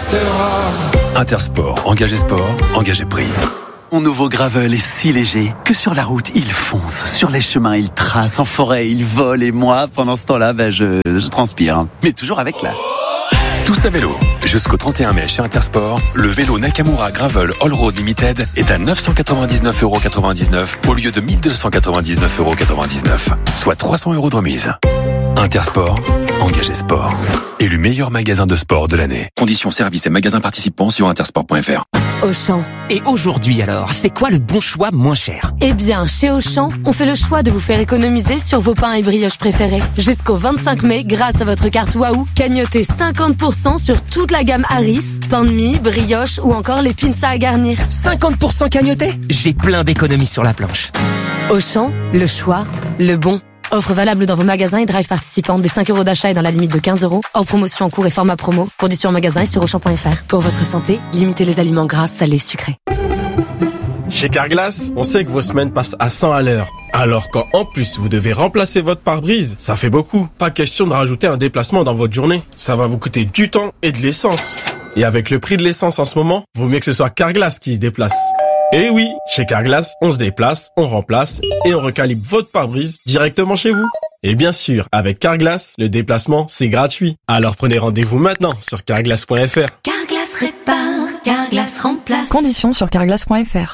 restera. Intersport, engagé sport, engagé prix. Mon nouveau Gravel est si léger que sur la route, il fonce. Sur les chemins, il trace. En forêt, il vole. Et moi, pendant ce temps-là, je transpire. Mais toujours avec classe. Tous à vélo. Jusqu'au 31 mai chez Intersport, le vélo Nakamura Gravel All Road Limited est à 999,99€ au lieu de 1299,99€, soit 300€ de remise. Intersport, engagé sport. Élu meilleur magasin de sport de l'année. Conditions, services et magasins participants sur intersport.fr. Auchan. Et aujourd'hui alors, c'est quoi le bon choix moins cher? Eh bien, chez Auchan, on fait le choix de vous faire économiser sur vos pains et brioches préférés. Jusqu'au 25 mai, grâce à votre carte Waouh, cagnotez 50% sur toute la gamme Harris, pain de mie, brioche ou encore les pinces à garnir. 50% cagnoté? J'ai plein d'économies sur la planche. Auchan, le choix, le bon. Offre valable dans vos magasins et drive participants. Des 5€ d'achat et dans la limite de 15€. Hors promotion en cours et format promo. Conditions en magasin et sur Auchan.fr. Pour votre santé, limitez les aliments gras, salés, sucrés. Chez Carglass, on sait que vos semaines passent à 100 à l'heure. Alors quand en plus vous devez remplacer votre pare-brise, ça fait beaucoup. Pas question de rajouter un déplacement dans votre journée. Ça va vous coûter du temps et de l'essence. Et avec le prix de l'essence en ce moment, vaut mieux que ce soit Carglass qui se déplace. Et oui, chez Carglass, on se déplace, on remplace et on recalibre votre pare-brise directement chez vous. Et bien sûr, avec Carglass, le déplacement, c'est gratuit. Alors prenez rendez-vous maintenant sur carglass.fr. Carglass répare, Carglass remplace. Conditions sur carglass.fr.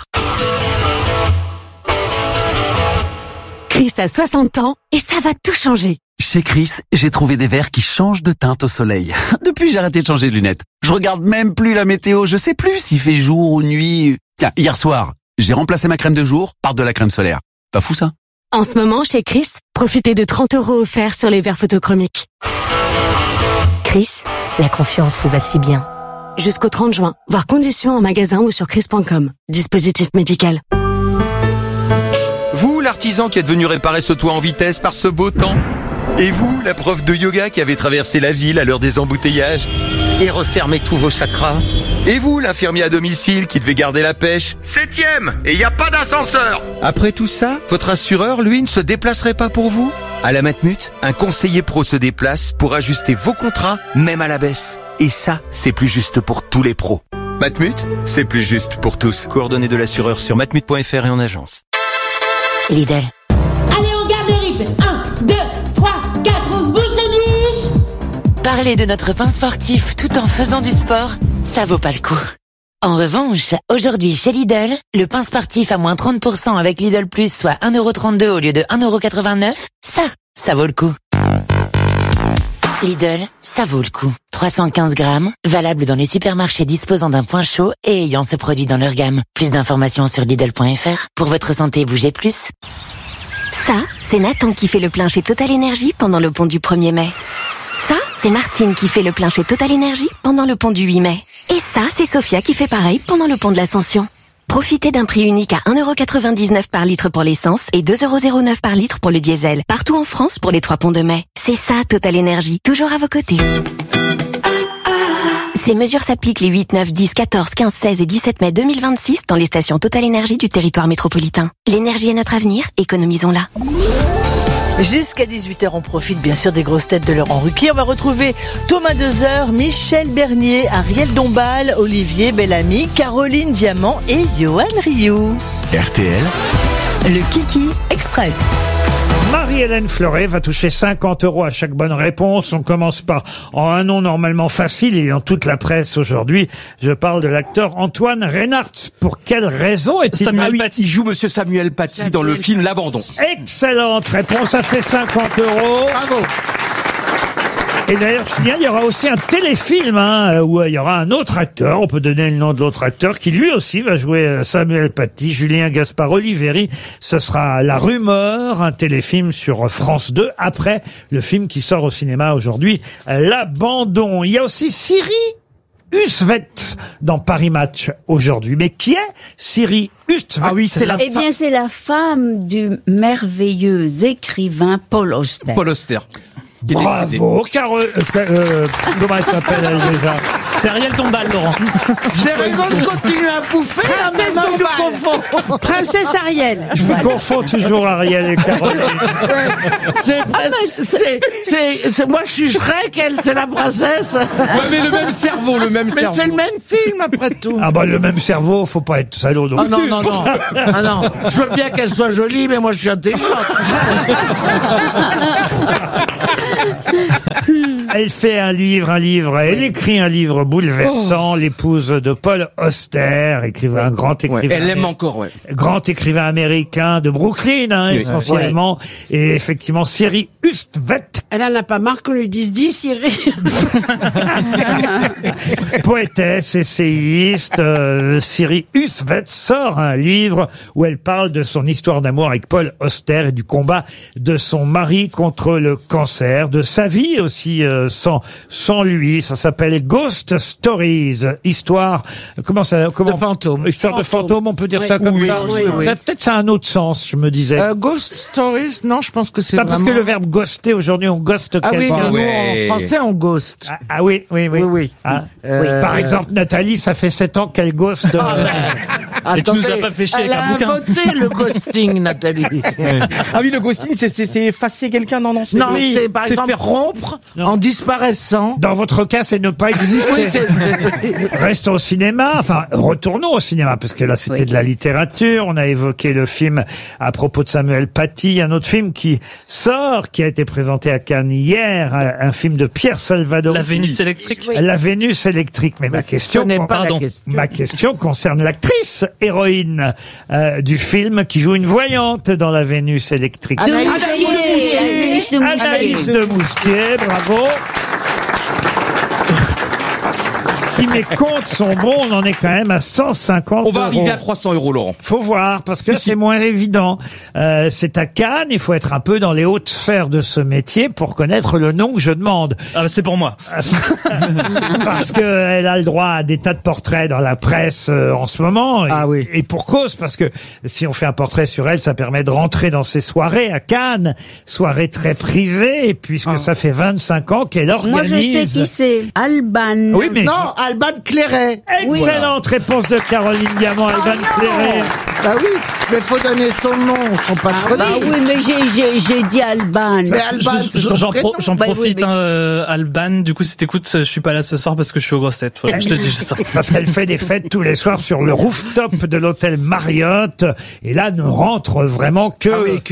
Chris a 60 ans et ça va tout changer. Chez Chris, j'ai trouvé des verres qui changent de teinte au soleil. Depuis, j'ai arrêté de changer de lunettes. Je regarde même plus la météo. Je sais plus s'il fait jour ou nuit. Tiens, hier soir, j'ai remplacé ma crème de jour par de la crème solaire. Pas fou, ça? En ce moment, chez Chris, profitez de 30€ offerts sur les verres photochromiques. Chris, la confiance vous va si bien. Jusqu'au 30 juin, voir conditions en magasin ou sur chris.com. Dispositif médical. Vous, l'artisan qui êtes venu réparer ce toit en vitesse par ce beau temps. Et vous, la prof de yoga qui avait traversé la ville à l'heure des embouteillages et refermé tous vos chakras. Et vous, l'infirmier à domicile qui devait garder la pêche. 7e, et il n'y a pas d'ascenseur. Après tout ça, votre assureur, lui, ne se déplacerait pas pour vous? À la Matmut, un conseiller pro se déplace pour ajuster vos contrats, même à la baisse. Et ça, c'est plus juste pour tous les pros. Matmut, c'est plus juste pour tous. Coordonnées de l'assureur sur matmut.fr et en agence. Lidl. Allez, on garde le rythme. 1, 2, 3, 4, on se bouge les biches. Parler de notre pain sportif tout en faisant du sport, ça vaut pas le coup. En revanche, aujourd'hui chez Lidl, le pain sportif à moins 30% avec Lidl Plus, soit 1,32€ au lieu de 1,89€, ça vaut le coup. Lidl, ça vaut le coup. 315 grammes, valable dans les supermarchés disposant d'un point chaud et ayant ce produit dans leur gamme. Plus d'informations sur Lidl.fr. Pour votre santé, bougez plus. Ça, c'est Nathan qui fait le plein chez Total Energy pendant le pont du 1er mai. Ça, c'est Martine qui fait le plein chez Total Energy pendant le pont du 8 mai. Et ça, c'est Sophia qui fait pareil pendant le pont de l'Ascension. Profitez d'un prix unique à 1,99€ par litre pour l'essence et 2,09€ par litre pour le diesel. Partout en France pour les 3 ponts de mai. C'est ça, Total Energy. Toujours à vos côtés. Ces mesures s'appliquent les 8, 9, 10, 14, 15, 16 et 17 mai 2026 dans les stations Total Energy du territoire métropolitain. L'énergie est notre avenir, économisons-la. Jusqu'à 18h, on profite bien sûr des grosses têtes de Laurent Ruquier. On va retrouver Thomas Dezer, Michel Bernier, Ariel Dombal, Olivier Bellamy, Caroline Diamant et Johan Rioux. RTL. Le Kiki Express. Marie-Hélène Fleuret va toucher 50€ à chaque bonne réponse. On commence par un nom normalement facile et dans toute la presse aujourd'hui. Je parle de l'acteur Antoine Reinhardt. Pour quelle raison est-il... Samuel Paty joue Monsieur Samuel Paty dans le film L'Abandon. Excellente réponse, ça fait 50€. Bravo. Et d'ailleurs, il y aura aussi un téléfilm où il y aura un autre acteur, on peut donner le nom de l'autre acteur, qui lui aussi va jouer Samuel Paty, Julien Gaspard Oliveri. Ce sera La Rumeur, un téléfilm sur France 2, après le film qui sort au cinéma aujourd'hui, L'Abandon. Il y a aussi Siri Hustvedt dans Paris Match aujourd'hui. Mais qui est Siri Hustvedt? Ah oui, c'est Eh bien, c'est la femme du merveilleux écrivain Paul Auster. Paul Auster. Bravo, Carole. Comment elle s'appelle elle déjà? C'est Ariel Dombal, Laurent. J'ai raison de continuer à bouffer, là, maintenant je confonds. Princesse Ariel. Je vous confonds toujours Ariel et Caroline. Moi je suis Shrek, elle c'est la princesse. Ouais, mais le même cerveau, Mais c'est le même film après tout. Ah bah le même cerveau, faut pas être salaud non Ah non, plus. non, non. Ah non. Je veux bien qu'elle soit jolie, mais moi je suis intelligente. Elle fait un livre, elle écrit un livre bouleversant, l'épouse de Paul Auster, un grand écrivain. Elle l'aime encore, ouais. Grand écrivain américain de Brooklyn, essentiellement. Et effectivement, Siri Hustvedt. Elle en a pas marre qu'on lui dise 10, Siri. Poétesse, essayiste, Siri Hustvedt sort un livre où elle parle de son histoire d'amour avec Paul Auster et du combat de son mari contre le cancer, de sa vie aussi sans lui. Ça s'appelle Ghost Stories, histoire de fantômes. Histoire de fantômes, on peut dire ça comme ça. Oui. Peut-être ça a un autre sens, je me disais. Ghost Stories, non, je pense que c'est Parce que le verbe ghoster, aujourd'hui, on ghoste quelqu'un. Nous, en français, on ghost. Ah oui. Par exemple, Nathalie, ça fait 7 ans qu'elle ghost. Et tu nous as pas fait chier avec un bouquin. Elle a inventé le ghosting, Nathalie. Ah oui, le ghosting, c'est effacer quelqu'un, non, c'est par exemple rompre en disparaissant. Dans votre cas, c'est ne pas exister. Oui, Restons au cinéma, retournons au cinéma, parce que là, c'était de la littérature. On a évoqué le film à propos de Samuel Paty, un autre film qui sort, qui a été présenté à Cannes hier, un film de Pierre Salvador. La Vénus électrique. La Vénus électrique. Mais ma question concerne l'actrice héroïne du film qui joue une voyante dans La Vénus électrique. Anaïs de Mousquier, bravo. Si mes comptes sont bons, on en est quand même à 150 €. On va arriver à 300 €, Laurent. Faut voir, parce que c'est moins évident. C'est à Cannes, il faut être un peu dans les hautes sphères de ce métier pour connaître le nom que je demande. Ah bah c'est pour moi. Parce que elle a le droit à des tas de portraits dans la presse en ce moment. Et pour cause, parce que si on fait un portrait sur elle, ça permet de rentrer dans ses soirées à Cannes, soirées très prisées, puisque ça fait 25 ans qu'elle organise. Moi je sais qui c'est. Alban. Oui, mais non, Alban Clairet. Excellente réponse de Caroline Diamant, Alban Clairet. Bah oui, mais faut donner son nom, son patronyme. Bah oui, mais j'ai dit Alban. Mais Alban, j'en profite, Alban. Du coup, si t'écoutes, je suis pas là ce soir parce que je suis aux grosses têtes. Voilà, je te dis ça. Parce qu'elle fait des fêtes tous les soirs sur le rooftop de l'hôtel Marriott. Et là, ne rentre vraiment que...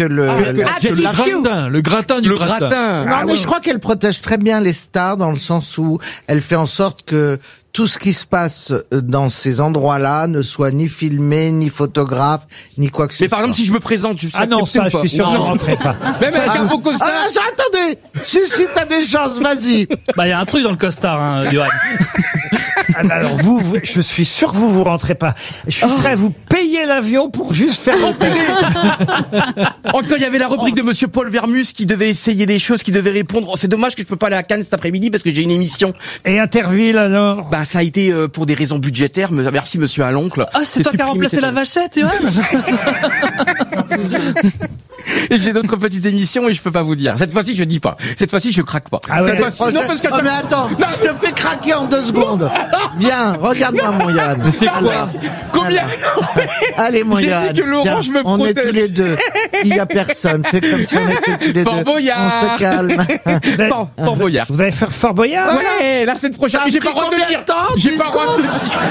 le gratin du gratin. Non, mais je crois qu'elle protège très bien les stars dans le sens où elle fait en sorte que tout ce qui se passe dans ces endroits-là ne soit ni filmé, ni photographe, ni quoi que ce soit. Mais par exemple, si je me présente, je suis non, ça, je suis sûr que je ne rentrerai pas. Même avec un beau costard. Attendez, si t'as des chances, vas-y. Bah, il y a un truc dans le costard, Johan. Alors je suis sûr que vous rentrez pas. Je suis prêt à vous payer l'avion pour juste faire rentrer. Quand il y avait la rubrique de Monsieur Paul Vermus qui devait essayer des choses, qui devait répondre. C'est dommage que je peux pas aller à Cannes cet après-midi parce que j'ai une émission. Et Interville alors? Bah ça a été pour des raisons budgétaires. Merci Monsieur Aloncle. Ah c'est toi qui as remplacé la vachette, Johan. Et j'ai d'autres petites émissions et je peux pas vous dire. Cette fois-ci, je dis pas. Cette fois-ci, je craque pas. Ah ouais. Cette fois-ci, non, parce que mais attends, je te fais craquer en 2 secondes. Viens, regarde-moi mon Yann. Mais c'est quoi? Combien? Allez mon Yann. J'ai dit que Laurent, je me protège. On est tous les deux. Il y a personne. Fais comme si on était tous les deux. Fort Boyard. On se calme. Fort Boyard. Vous allez faire Fort Boyard? Ouais, la semaine prochaine. Mais j'ai pas le droit de le dire. J'ai pas le droit de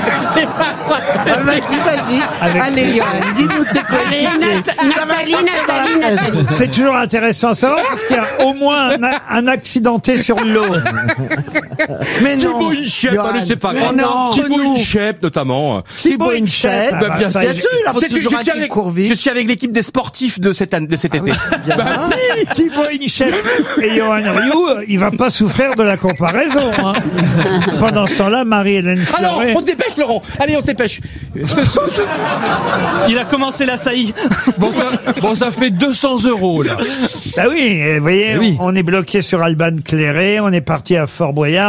le dire. Vas-y. Allez Yann, dis-nous tes collègues. Nathalie. C'est toujours intéressant à savoir parce qu'il y a au moins un accidenté sur l'eau. Mais non. Thibaut Inchep, c'est pas grave. Thibaut Inchep, notamment. Thibaut Inchep. Bien sûr, il a toujours un qui court vite. Je suis avec l'équipe des sportifs de cet été. Thibaut Inchep et Johan Rioux, il va pas souffrir de la comparaison. Hein. Pendant ce temps-là, Marie-Hélène Fleuret... Alors, on se dépêche, Laurent. Allez, on se dépêche. Il a commencé la saillie. Bon, ça fait 200 € là. Ah oui, vous voyez, on est bloqué sur Alban Clairet, on est parti à Fort Boyard.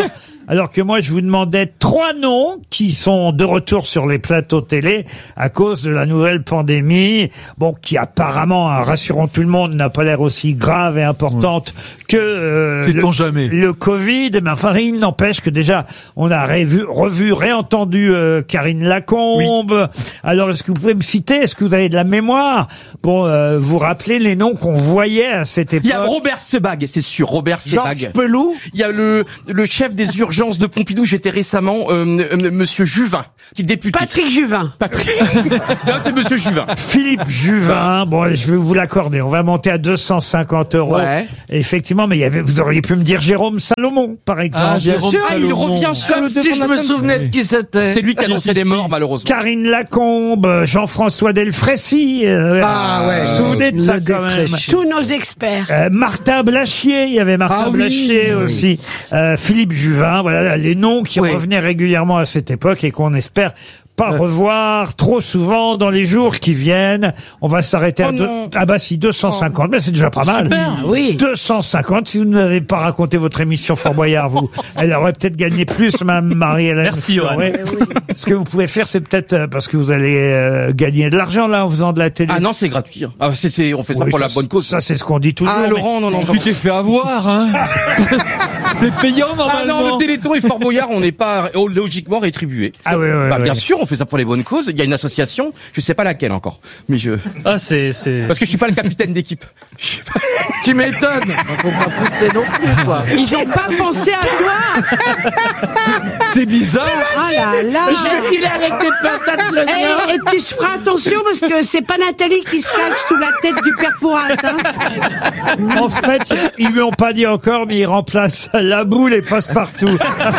Alors que moi, je vous demandais 3 noms qui sont de retour sur les plateaux télé à cause de la nouvelle pandémie. Bon, qui apparemment, rassurons tout le monde, n'a pas l'air aussi grave et importante que le Covid. Mais enfin, il n'empêche que déjà, on a réentendu Karine Lacombe. Oui. Alors, est-ce que vous pouvez me citer, est-ce que vous avez de la mémoire pour vous rappeler les noms qu'on voyait à cette époque? Il y a Robert Sebag, c'est sûr, Robert Sebag. Georges Pelou. Il y a le chef des urgences de Pompidou, j'étais récemment, monsieur Juvin, qui est député. Patrick Juvin. Non, c'est monsieur Juvin. Philippe Juvin. Bon, je vais vous l'accorder. On va monter à 250 €. Ouais. Effectivement, mais vous auriez pu me dire Jérôme Salomon, par exemple. Ah, bien sûr. Il revient sur Comme si je me souvenais de qui c'était. C'est lui qui annonçait les morts, malheureusement. Karine Lacombe, Jean-François Delfrécy. Vous vous souvenez de ça, quand même. Tous nos experts. Martha Blachier, il y avait Martha Blachier aussi. Philippe Juvin, voilà les noms qui revenaient régulièrement à cette époque et qu'on espère pas revoir trop souvent dans les jours qui viennent. On va s'arrêter à 250. Mais c'est déjà pas mal. Super, oui. 250. Si vous n'avez pas raconté votre émission Fort Boyard, elle aurait peut-être gagné plus, Mme Marie-Hélène. Merci, ouais. Ce que vous pouvez faire, c'est peut-être parce que vous allez gagner de l'argent là en faisant de la télé. Ah non, c'est gratuit. Ah, on fait ça pour la bonne cause. Ça, c'est ce qu'on dit toujours. Ah, Laurent, non. Tu t'es fait avoir, hein. C'est payant, normalement. Ah non, le Téléthon et Fort Boyard, on n'est pas logiquement rétribués. Ah oui, bien sûr, on fait ça pour les bonnes causes. Il y a une association, je sais pas laquelle encore, mais c'est parce que je suis pas le capitaine d'équipe. Tu m'étonnes. Faut pas pousser non plus, quoi. Ils ont pas pensé à toi. C'est bizarre. Ah là là. Je vais filer avec des patates le nord. Et tu feras attention parce que c'est pas Nathalie qui se cache sous la tête du père Fouras, hein. En fait, ils lui ont pas dit encore, mais ils remplacent la boule et passe-partout.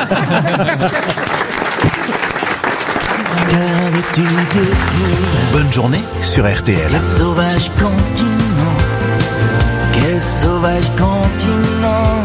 Bonne journée sur RTL. Quel sauvage continent, quel sauvage continent.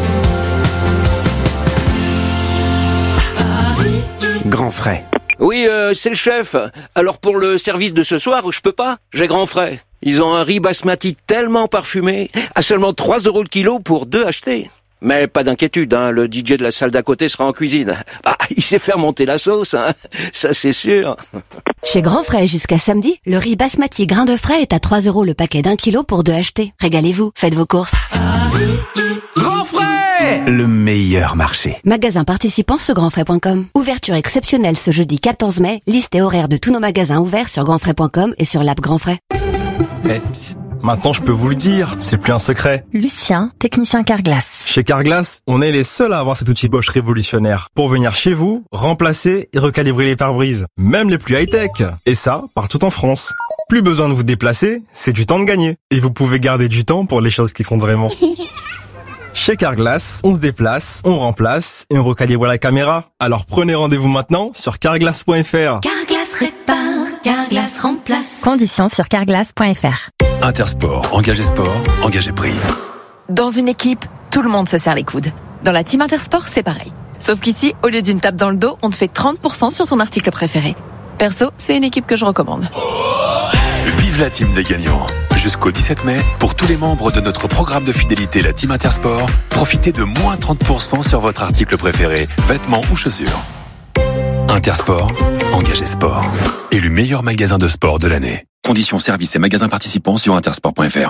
Grand frais. Oui, c'est le chef. Alors pour le service de ce soir, je peux pas. J'ai grand frais. Ils ont un riz basmati tellement parfumé, à seulement 3 € le kilo pour 2 achetés. Mais pas d'inquiétude, hein, le DJ de la salle d'à côté sera en cuisine. Ah, il sait faire monter la sauce, hein, ça c'est sûr. Chez Grand Frais, jusqu'à samedi, le riz basmati grain de frais est à 3 € le paquet d'1 kilo pour 2 achetés. Régalez-vous, faites vos courses. Grand frais, le meilleur marché. Magasin participant sur grandfrais.com. Ouverture exceptionnelle ce jeudi 14 mai. Liste et horaire de tous nos magasins ouverts sur grandfrais.com et sur l'app Grand Frais. Psst, maintenant je peux vous le dire, c'est plus un secret. Lucien, technicien Carglass. Chez Carglass, on est les seuls à avoir cet outil Bosch révolutionnaire pour venir chez vous, remplacer et recalibrer les pare-brises, même les plus high-tech. Et ça, partout en France. Plus besoin de vous déplacer, c'est du temps de gagner. Et vous pouvez garder du temps pour les choses qui comptent vraiment. Chez Carglass, on se déplace, on remplace et on recalibre la caméra. Alors prenez rendez-vous maintenant sur carglass.fr. Carglass répare, Carglass remplace. Conditions sur carglass.fr. Intersport, engagé sport, engagé prix. Dans une équipe, tout le monde se serre les coudes. Dans la team Intersport, c'est pareil. Sauf qu'ici, au lieu d'une tape dans le dos, on te fait 30% sur ton article préféré. Perso, c'est une équipe que je recommande. Vive la team des gagnants. Jusqu'au 17 mai, pour tous les membres de notre programme de fidélité, la team Intersport, profitez de moins 30% sur votre article préféré, vêtements ou chaussures. Intersport, engagé sport. Élu meilleur magasin de sport de l'année. Conditions, services et magasins participants sur intersport.fr.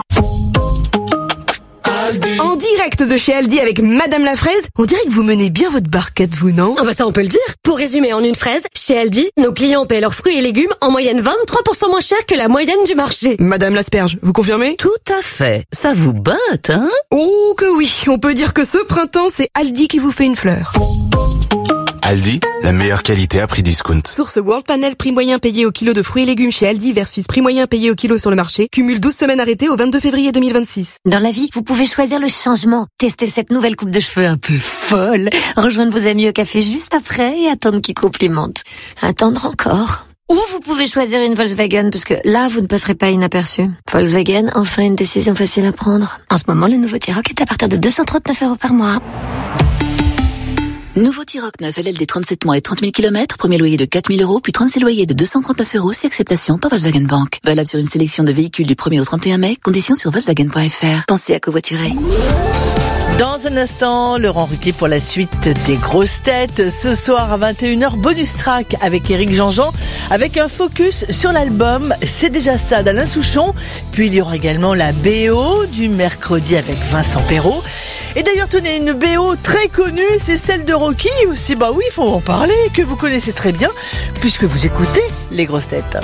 En direct de chez Aldi avec Madame la Fraise, on dirait que vous menez bien votre barquette, vous, non? Ah bah ça on peut le dire. Pour résumer en une phrase, chez Aldi, nos clients paient leurs fruits et légumes en moyenne 23% moins cher que la moyenne du marché. Madame l'Asperge, vous confirmez? Tout à fait. Ça vous botte, hein? Oh que oui, on peut dire que ce printemps, c'est Aldi qui vous fait une fleur. Aldi, la meilleure qualité à prix discount. Source World Panel, prix moyen payé au kilo de fruits et légumes chez Aldi versus prix moyen payé au kilo sur le marché. Cumule 12 semaines arrêtées au 22 février 2026. Dans la vie, vous pouvez choisir le changement. Tester cette nouvelle coupe de cheveux un peu folle. Rejoindre vos amis au café juste après et attendre qu'ils complimentent. Attendre encore. Ou vous pouvez choisir une Volkswagen, parce que là, vous ne passerez pas inaperçu. Volkswagen, enfin une décision facile à prendre. En ce moment, le nouveau T-Roc est à partir de 239 € par mois. Nouveau T-Roc 9 LLD 37 mois et 30 000 km, premier loyer de 4 000 euros, puis 36 loyers de 239 euros, si acceptation par Volkswagen Bank. Valable sur une sélection de véhicules du 1er au 31 mai, conditions sur Volkswagen.fr. Pensez à covoiturer. Dans un instant, Laurent Ruquier pour la suite des grosses têtes. Ce soir à 21h, bonus track avec Éric Jean-Jean, avec un focus sur l'album C'est déjà ça d'Alain Souchon. Puis il y aura également la BO du mercredi avec Vincent Perrault. Et d'ailleurs, tenez, une BO très connue, c'est celle de Rocky aussi. Bah oui, il faut en parler, que vous connaissez très bien, puisque vous écoutez les grosses têtes.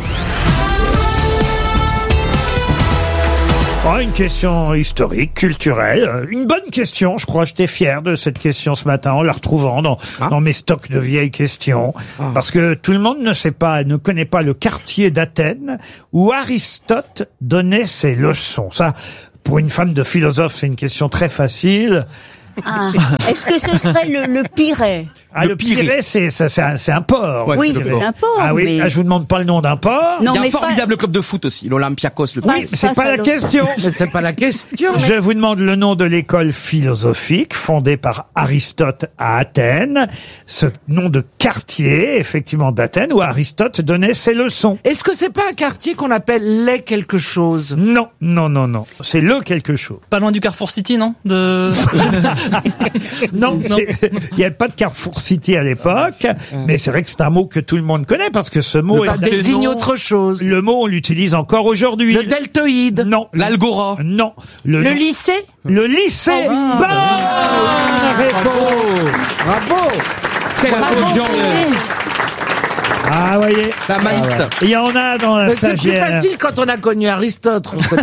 Oh, une question historique, culturelle. Une bonne question, je crois. J'étais fier de cette question ce matin en la retrouvant dans mes stocks de vieilles questions. Parce que tout le monde ne connaît pas le quartier d'Athènes où Aristote donnait ses leçons. Ça, pour une femme de philosophe, c'est une question très facile. Ah. Est-ce que ce serait le Pirée? Ah, le Pirée, c'est un port. Ouais, oui, c'est un port. Ah oui, mais... je vous demande pas le nom d'un port. Non, il y a un formidable club de foot aussi, l'Olympiakos. Oui, c'est pas la question. C'est pas la question. Je vous demande le nom de l'école philosophique fondée par Aristote à Athènes. Ce nom de quartier, effectivement, d'Athènes, où Aristote donnait ses leçons. Est-ce que c'est pas un quartier qu'on appelle les quelque chose? Non. C'est le quelque chose. Pas loin du Carrefour City, non? Non, il n'y avait pas de Carrefour City à l'époque, mais c'est vrai que c'est un mot que tout le monde connaît parce que ce mot désigne autre chose. Le mot, on l'utilise encore aujourd'hui. Le deltoïde. Non. L'Algora. Non. Le lycée. Le lycée. Bonne réponse. Bravo. Quel Ah, voyez. Il y en a dans la stagiaire. C'est plus facile quand on a connu Aristote.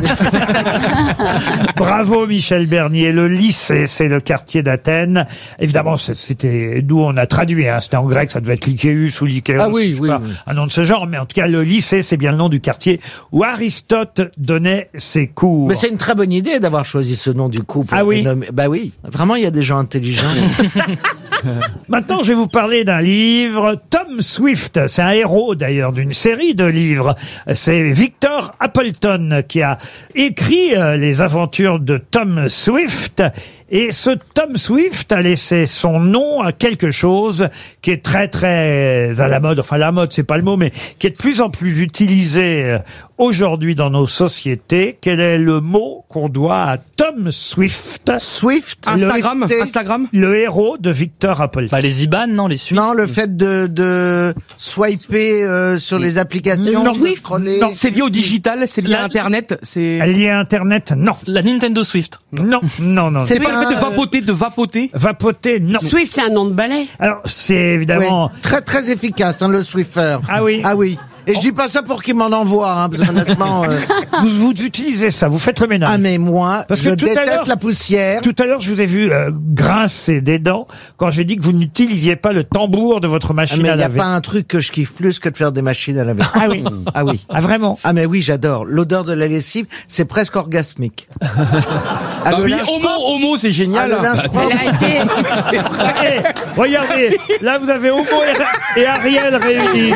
Bravo Michel Bernier. Le lycée, c'est le quartier d'Athènes. Évidemment, c'était d'où on a traduit. C'était en grec, ça devait être Lycéus ou Lycéus. Ah oui, oui. Un nom de ce genre. Mais en tout cas, le lycée, c'est bien le nom du quartier où Aristote donnait ses cours. Mais c'est une très bonne idée d'avoir choisi ce nom du coup. Ah oui. Bah oui. Vraiment, il y a des gens intelligents. Maintenant, je vais vous parler d'un livre. Tom Swift, c'est un héros d'ailleurs d'une série de livres. C'est Victor Appleton qui a écrit les aventures de Tom Swift. Et ce Tom Swift a laissé son nom à quelque chose qui est très très à la mode. Enfin, la mode, c'est pas le mot, mais qui est de plus en plus utilisé aujourd'hui dans nos sociétés. Quel est le mot qu'on doit à Tom Swift? Swift? Instagram? Le héros de Victor Appleton. Pas les IBAN, non, les suites. Non, le fait de swiper sur les applications. Non. Swift? Non. C'est lié au digital, c'est lié à Internet, c'est... Lié à Internet, non. La Nintendo Swift. Non. C'est pas le fait de vapoter. Vapoter, non. Swift, c'est un nom de balai. Alors, c'est évidemment... Oui, très très efficace, le Swiffer. Ah oui. Ah oui. Et je dis pas ça pour qu'il m'en envoie, parce qu'honnêtement... Vous utilisez ça, vous faites le ménage. Ah mais moi, parce que je déteste la poussière. Tout à l'heure, je vous ai vu grincer des dents quand j'ai dit que vous n'utilisiez pas le tambour de votre machine à laver. Mais il n'y a pas un truc que je kiffe plus que de faire des machines à laver. Ah oui. Ah oui. Ah vraiment? Ah mais oui, j'adore. L'odeur de la lessive, c'est presque orgasmique. Oui, Homo, c'est génial. C'est vrai. Regardez, là vous avez Homo et Ariel réunis.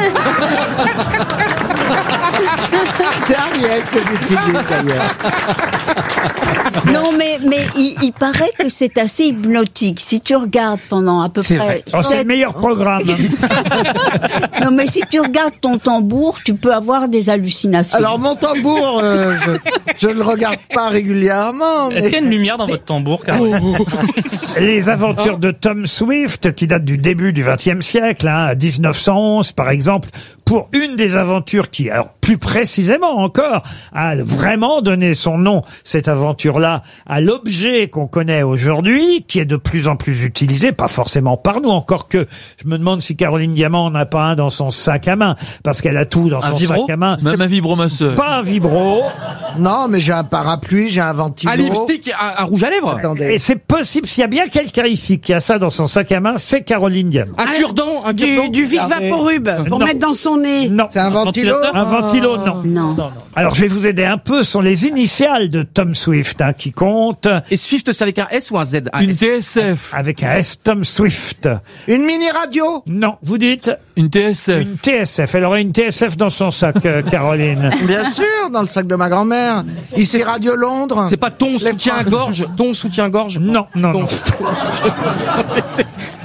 C'est Ariel que j'utilise d'ailleurs. Non, mais il paraît que c'est assez hypnotique. Si tu regardes pendant à peu près... c'est le meilleur programme. Non, mais si tu regardes ton tambour, tu peux avoir des hallucinations. Alors, mon tambour, je ne le regarde pas régulièrement. Est-ce qu'il y a une lumière dans votre tambour, Caroline? Les aventures de Tom Swift, qui datent du début du XXe siècle, 1911 par exemple, pour une des aventures qui, alors plus précisément encore, a vraiment donné son nom, cette aventure-là, à l'objet qu'on connaît aujourd'hui, qui est de plus en plus utilisé, pas forcément par nous, encore que je me demande si Caroline Diamant n'a pas un dans son sac à main, parce qu'elle a tout dans son sac à main. Même un vibromasseur. Pas un vibro. Non, mais j'ai un parapluie, j'ai un ventilo. Un lipstick, un rouge à lèvres. Attendez. Et c'est possible, s'il y a bien quelqu'un ici qui a ça dans son sac à main, c'est Caroline Diamant. Un cure-dent, du Vic Vaporub pour Non. mettre dans son nez. Non. C'est un ventilo. Un ventilo, non. Non. Alors, je vais vous aider un peu. Ce sont les initiales de Tom Swift qui comptent. Et Swift, c'est avec un S ou un Z? Une TSF. Avec un S, Tom Swift. Une mini-radio. Non, vous dites Une TSF. une TSF. Elle aurait une TSF dans son sac, Caroline. Bien sûr, dans le sac de ma grand-mère. Ici, Radio Londres. C'est pas ton soutien-gorge? Ton soutien-gorge? Non. Il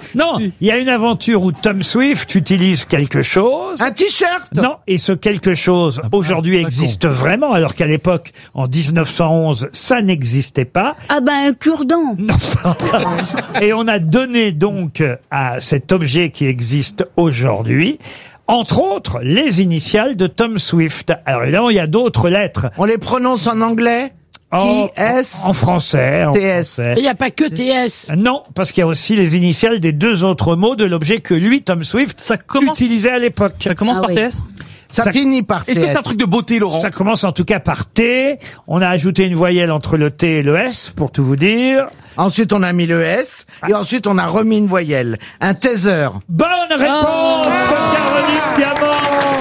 Non, il y a une aventure où Tom Swift utilise quelque chose. Un t-shirt. Non, et ce quelque chose aujourd'hui existe vraiment, alors qu'à l'époque, en 1911, ça n'existait pas. Ah ben un cure-dent. Non. Et on a donné donc à cet objet qui existe aujourd'hui, entre autres, les initiales de Tom Swift. Alors évidemment, il y a d'autres lettres. On les prononce en anglais? En français. TS. Il n'y a pas que TS. Non, parce qu'il y a aussi les initiales des deux autres mots de l'objet que lui, Tom Swift, utilisait à l'époque. Ça commence par TS? Ça finit par TS. Est-ce que c'est un truc de beauté, Laurent? Ça commence en tout cas par T. On a ajouté une voyelle entre le T et le S, pour tout vous dire. Ensuite, on a mis le S. Et ensuite, on a remis une voyelle. Un taser. Bonne réponse de Caroline Diamant.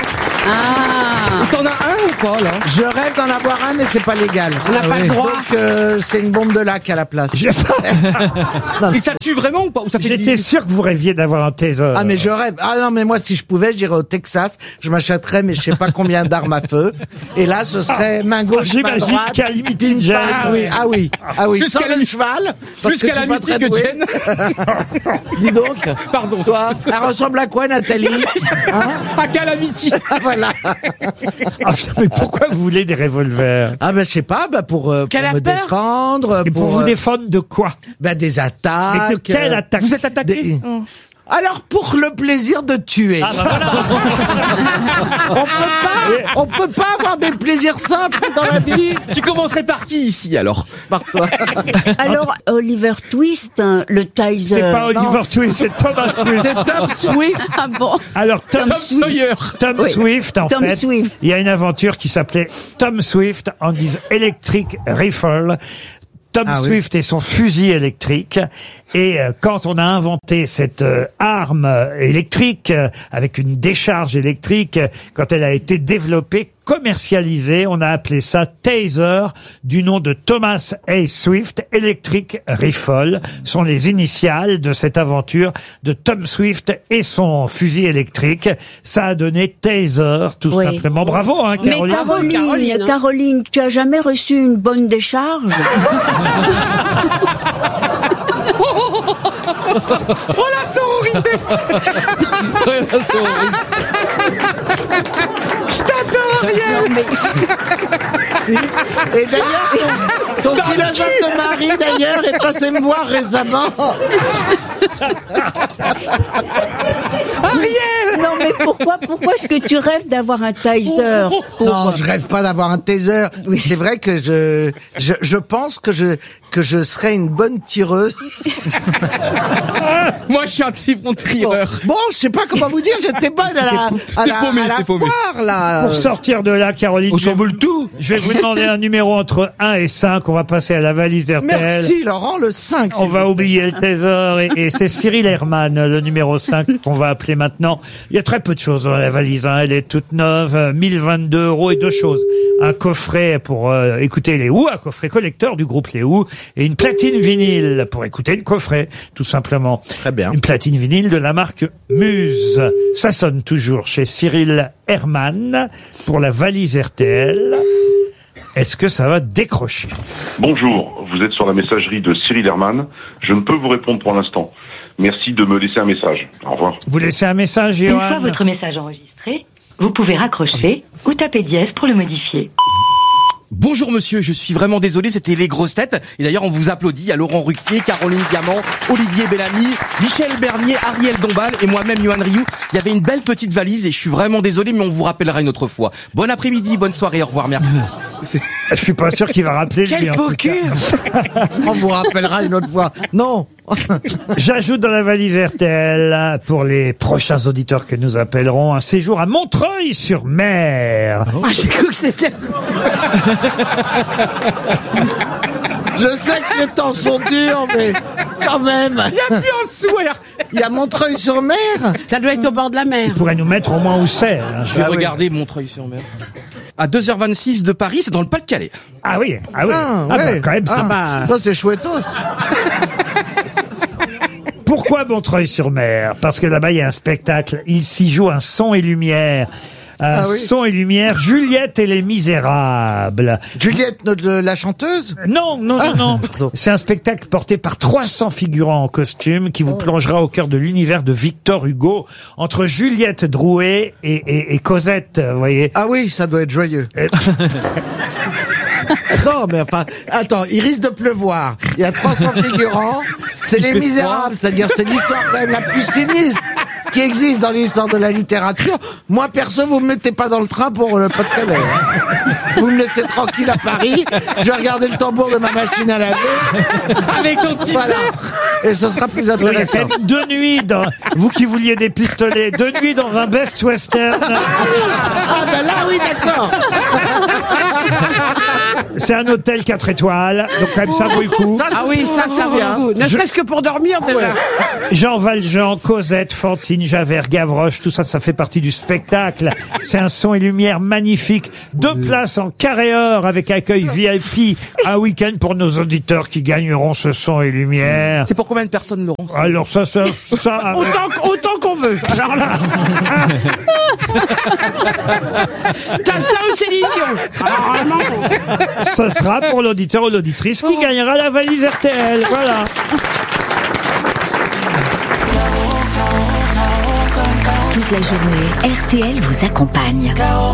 T'en as un ou pas, là? Je rêve d'en avoir un, mais c'est pas légal. On n'a pas le droit. Donc, c'est une bombe de lac à la place. Et ça tue vraiment ou pas? Ou ça fait J'étais sûr que vous rêviez d'avoir un taser. Ah, mais je rêve. Ah non, mais moi, si je pouvais, j'irais au Texas. Je m'achèterais, mais je sais pas combien d'armes à feu. Et là, ce serait main gauche, main J'imagine droite. qu'à limite une gêne. Ah oui. Plus Sans qu'à le la- cheval. parce Plus que qu'à je la suis pas très mythique doué. Jen. Dis donc. Pardon. Toi, elle ressemble à quoi, Nathalie? À Calamity. Voilà. Ah, mais pourquoi vous voulez des revolvers? Ah ben je sais pas, pour Qu'elle a me peur. défendre, Et pour vous défendre de quoi? des attaques. Mais de quelle attaque? Vous êtes attaqué? Alors pour le plaisir de tuer. Ah bah voilà. On peut pas avoir des plaisirs simples dans la vie. Tu commencerais par qui ici, alors? Par toi. Alors Oliver Twist, hein, le taser. C'est pas Oliver Twist, c'est Thomas Swift. C'est Tom Swift. Ah bon. Alors Tom Sawyer. Oui. Swift, en Tom fait, Swift. il y a une aventure qui s'appelait Tom Swift and his Electric Rifle. Tom Ah oui. Swift et son fusil électrique. Et quand on a inventé cette arme électrique avec une décharge électrique, quand elle a été développée, commercialisée, on a appelé ça Taser, du nom de Thomas A. Swift. Electric Rifle sont les initiales de cette aventure de Tom Swift et son fusil électrique. Ça a donné Taser, tout Oui. simplement. Bravo, hein, Mais Caroline. Caroline, tu as jamais reçu une bonne décharge? Oh la sororité. Je t'adore, Ariel. Et d'ailleurs, ton philosophe de mari, d'ailleurs, est passé me voir récemment. Ariel. Non, mais pourquoi est-ce que tu rêves d'avoir un taser? Non, je rêve pas d'avoir un taser. C'est vrai que je pense que je serais une bonne tireuse. Moi, je suis un petit bon tireur. Bon, je sais pas comment vous dire, j'étais bonne à la foire, là. Pour sortir de là, Caroline, On s'envole tout. je vais vous demander un numéro entre 1 et 5. On va passer à la valise RTL. Merci, Laurent, le 5. On va oublier le taser et c'est Cyril Herman, le numéro 5 qu'on va appeler maintenant. Il y a très peu de choses dans la valise, hein. Elle est toute neuve, 1022 € et deux choses. Un coffret pour écouter les Who, un coffret collecteur du groupe les Who et une platine vinyle pour écouter le coffret, tout simplement. Très bien. Une platine vinyle de la marque Muse. Ça sonne toujours chez Cyril Herman pour la valise RTL. Est-ce que ça va décrocher? Bonjour, vous êtes sur la messagerie de Cyril Herman. Je ne peux vous répondre pour l'instant. Merci de me laisser un message. Au revoir. Vous laissez un message, Une fois Johan? votre message enregistré, vous pouvez raccrocher ou taper dièse pour le modifier. Bonjour monsieur, je suis vraiment désolé, c'était les grosses têtes. Et d'ailleurs, on vous applaudit. Il y a Laurent Ruquier, Caroline Diamant, Olivier Bellamy, Michel Bernier, Ariel Dombal et moi-même, Yohan Rioux. Il y avait une belle petite valise et je suis vraiment désolé, mais on vous rappellera une autre fois. Bon après-midi, bonne soirée, au revoir, merci. Je suis pas sûr qu'il va rappeler lui. Quel en faux tout cas. cul. On vous rappellera une autre fois. Non. J'ajoute dans la valise RTL, pour les prochains auditeurs que nous appellerons, un séjour à Montreuil-sur-Mer. Ah, j'ai cru que c'était... Je sais que les temps sont durs, mais quand même. Il n'y a plus un swear. Il y a Montreuil-sur-Mer. Ça doit être au bord de la mer. Il pourrait nous mettre au moins où c'est. hein. Je vais regarder Montreuil-sur-Mer. À 2h26 de Paris, c'est dans le Pas-de-Calais. Ah oui, ah oui. Ah, Ah bah, ouais. quand même, ça. Ça, c'est chouettos. Pourquoi Montreuil-sur-Mer? Parce que là-bas, il y a un spectacle. Il s'y joue un son et lumière. oui. Son et lumière, Juliette et les Misérables. Juliette, la chanteuse? Non. C'est un spectacle porté par 300 figurants en costume qui vous plongera au cœur de l'univers de Victor Hugo, entre Juliette Drouet et Cosette, vous voyez. Ah oui, ça doit être joyeux. Non, mais enfin, attends, il risque de pleuvoir. Il y a 300 figurants. C'est Les Misérables, c'est-à-dire c'est l'histoire quand même la plus sinistre qui existe dans l'histoire de la littérature. Moi, perso, vous me mettez pas dans le train pour le Pas-de-Calais. Hein. Vous me laissez tranquille à Paris. Je vais regarder le tambour de ma machine à laver. Avec ton Voilà. Et ce sera plus intéressant. Oui, 2 nuits dans, vous qui vouliez des pistolets, 2 nuits dans un best western. Ah ben là, oui, d'accord. C'est un hôtel 4 étoiles, donc quand même ça vaut le coup. Ah oui, ça vaut le coup. Ne serait-ce que pour dormir, déjà. Jean Valjean, Cosette, Fantine, Javert, Gavroche, tout ça, ça fait partie du spectacle. C'est un son et lumière magnifique. 2 places en carré or avec accueil VIP. Un week-end pour nos auditeurs qui gagneront ce son et lumière. C'est pour combien de personnes, Laurent? Alors ça. Autant qu'on veut. Alors là. T'as ça ou Céline Dion? Alors vraiment. Ce sera pour l'auditeur ou l'auditrice qui gagnera la valise RTL. Voilà. Toute la journée, RTL vous accompagne.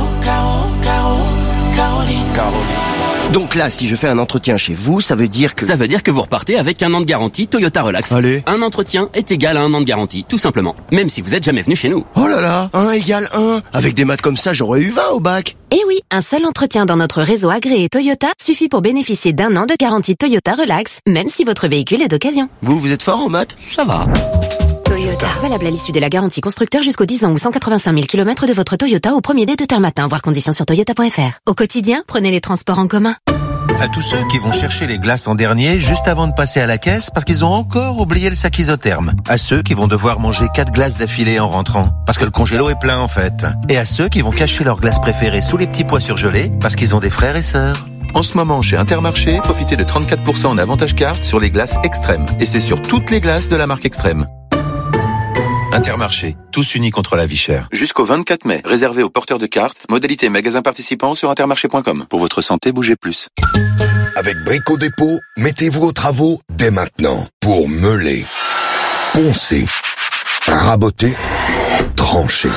Donc là, si je fais un entretien chez vous, ça veut dire que... Ça veut dire que vous repartez avec 1 an de garantie Toyota Relax. Allez. Un entretien est égal à 1 an de garantie, tout simplement. Même si vous êtes jamais venu chez nous. Oh là là, 1 égale 1. Avec des maths comme ça, j'aurais eu 20 au bac. Et oui, un seul entretien dans notre réseau agréé Toyota suffit pour bénéficier d'1 an de garantie Toyota Relax, même si votre véhicule est d'occasion. Vous êtes fort en maths? Ça va. Toyota. Valable à l'issue de la garantie constructeur jusqu'aux 10 ans ou 185 000 km de votre Toyota au premier dé de terre matin. Voir conditions sur toyota.fr. Au quotidien, prenez les transports en commun. À tous ceux qui vont chercher les glaces en dernier juste avant de passer à la caisse parce qu'ils ont encore oublié le sac isotherme. À ceux qui vont devoir manger 4 glaces d'affilée en rentrant parce que le congélo est plein en fait. Et à ceux qui vont cacher leurs glaces préférées sous les petits pois surgelés parce qu'ils ont des frères et sœurs. En ce moment, chez Intermarché, profitez de 34% en avantage carte sur les glaces Extrême. Et c'est sur toutes les glaces de la marque Extrême. Intermarché, tous unis contre la vie chère. Jusqu'au 24 mai, réservé aux porteurs de cartes, modalité magasin participant sur intermarché.com. Pour votre santé, bougez plus. Avec Brico Dépôt, mettez-vous aux travaux dès maintenant pour meuler, poncer, raboter, trancher.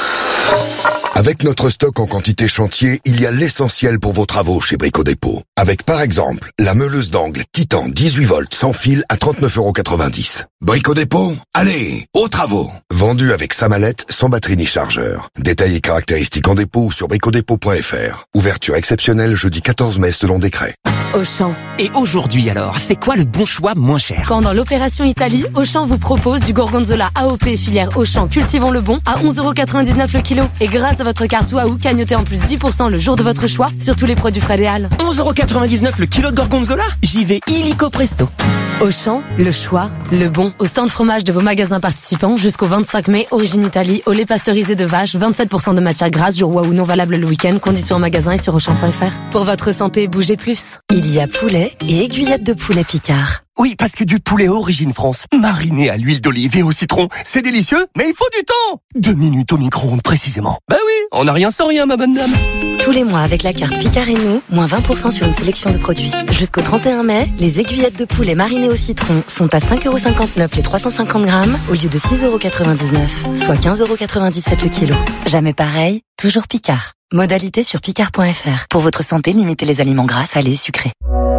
Avec notre stock en quantité chantier, il y a l'essentiel pour vos travaux chez Brico Dépôt. Avec par exemple, la meuleuse d'angle Titan 18 volts sans fil à 39,90 €. Brico Dépôt, allez, aux travaux. Vendu avec sa mallette, sans batterie ni chargeur. Détails et caractéristiques en dépôt ou sur bricodépôt.fr. Ouverture exceptionnelle jeudi 14 mai selon décret. Auchan. Et aujourd'hui alors, c'est quoi le bon choix moins cher? Pendant l'opération Italie, Auchan vous propose du gorgonzola AOP filière Auchan Cultivons le Bon à 11,99 € le kilo. Et grâce à votre carte Waouh, cagnotez en plus 10% le jour de votre choix sur tous les produits frais Réal. 11,99 € le kilo de gorgonzola? J'y vais illico presto. Auchan, le choix, le bon. Au stand fromage de vos magasins participants jusqu'au 25 mai, Origine Italie, au lait pasteurisé de vache, 27% de matière grasse, jour Waouh non valable le week-end, conditions en magasin et sur Auchan.fr. Pour votre santé, bougez plus. Il y a poulet et aiguillette de poulet Picard. Oui, parce que du poulet Origine France, mariné à l'huile d'olive et au citron, c'est délicieux, mais il faut du temps. 2 minutes au micro-ondes précisément. Bah oui, on n'a rien sans rien, ma bonne dame. Tous les mois avec la carte Picard et nous, moins 20% sur une sélection de produits. Jusqu'au 31 mai, les aiguillettes de poulet marinées au citron sont à 5,59 € les 350 grammes au lieu de 6,99 €, soit 15,97 € le kilo. Jamais pareil, toujours Picard. Modalité sur picard.fr. Pour votre santé, limitez les aliments gras, salés et sucrés.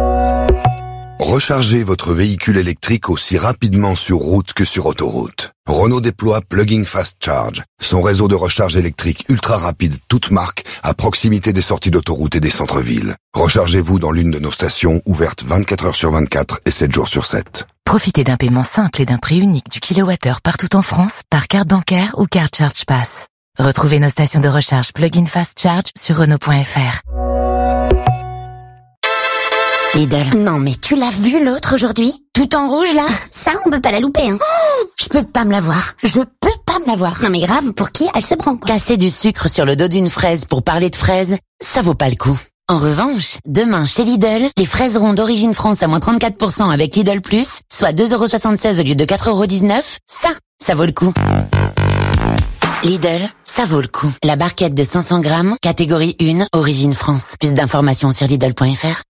Rechargez votre véhicule électrique aussi rapidement sur route que sur autoroute. Renault déploie Plug-in Fast Charge, son réseau de recharge électrique ultra rapide toute marque à proximité des sorties d'autoroute et des centres-villes. Rechargez-vous dans l'une de nos stations ouvertes 24 heures sur 24 et 7 jours sur 7. Profitez d'un paiement simple et d'un prix unique du kilowattheure partout en France par carte bancaire ou carte Charge Pass. Retrouvez nos stations de recharge Plug-in Fast Charge sur Renault.fr. Lidl. Non mais tu l'as vu l'autre aujourd'hui? Tout en rouge là? Ça on peut pas la louper hein. Oh, je peux pas me la voir. Je peux pas me la voir. Non mais grave, pour qui elle se prend quoi? Casser du sucre sur le dos d'une fraise pour parler de fraises, ça vaut pas le coup. En revanche, demain chez Lidl, les fraises rondes d'Origine France à moins 34% avec Lidl Plus, soit 2,76 € au lieu de 4,19 €, ça vaut le coup. Lidl, ça vaut le coup. La barquette de 500 grammes, catégorie 1, origine France. Plus d'informations sur Lidl.fr.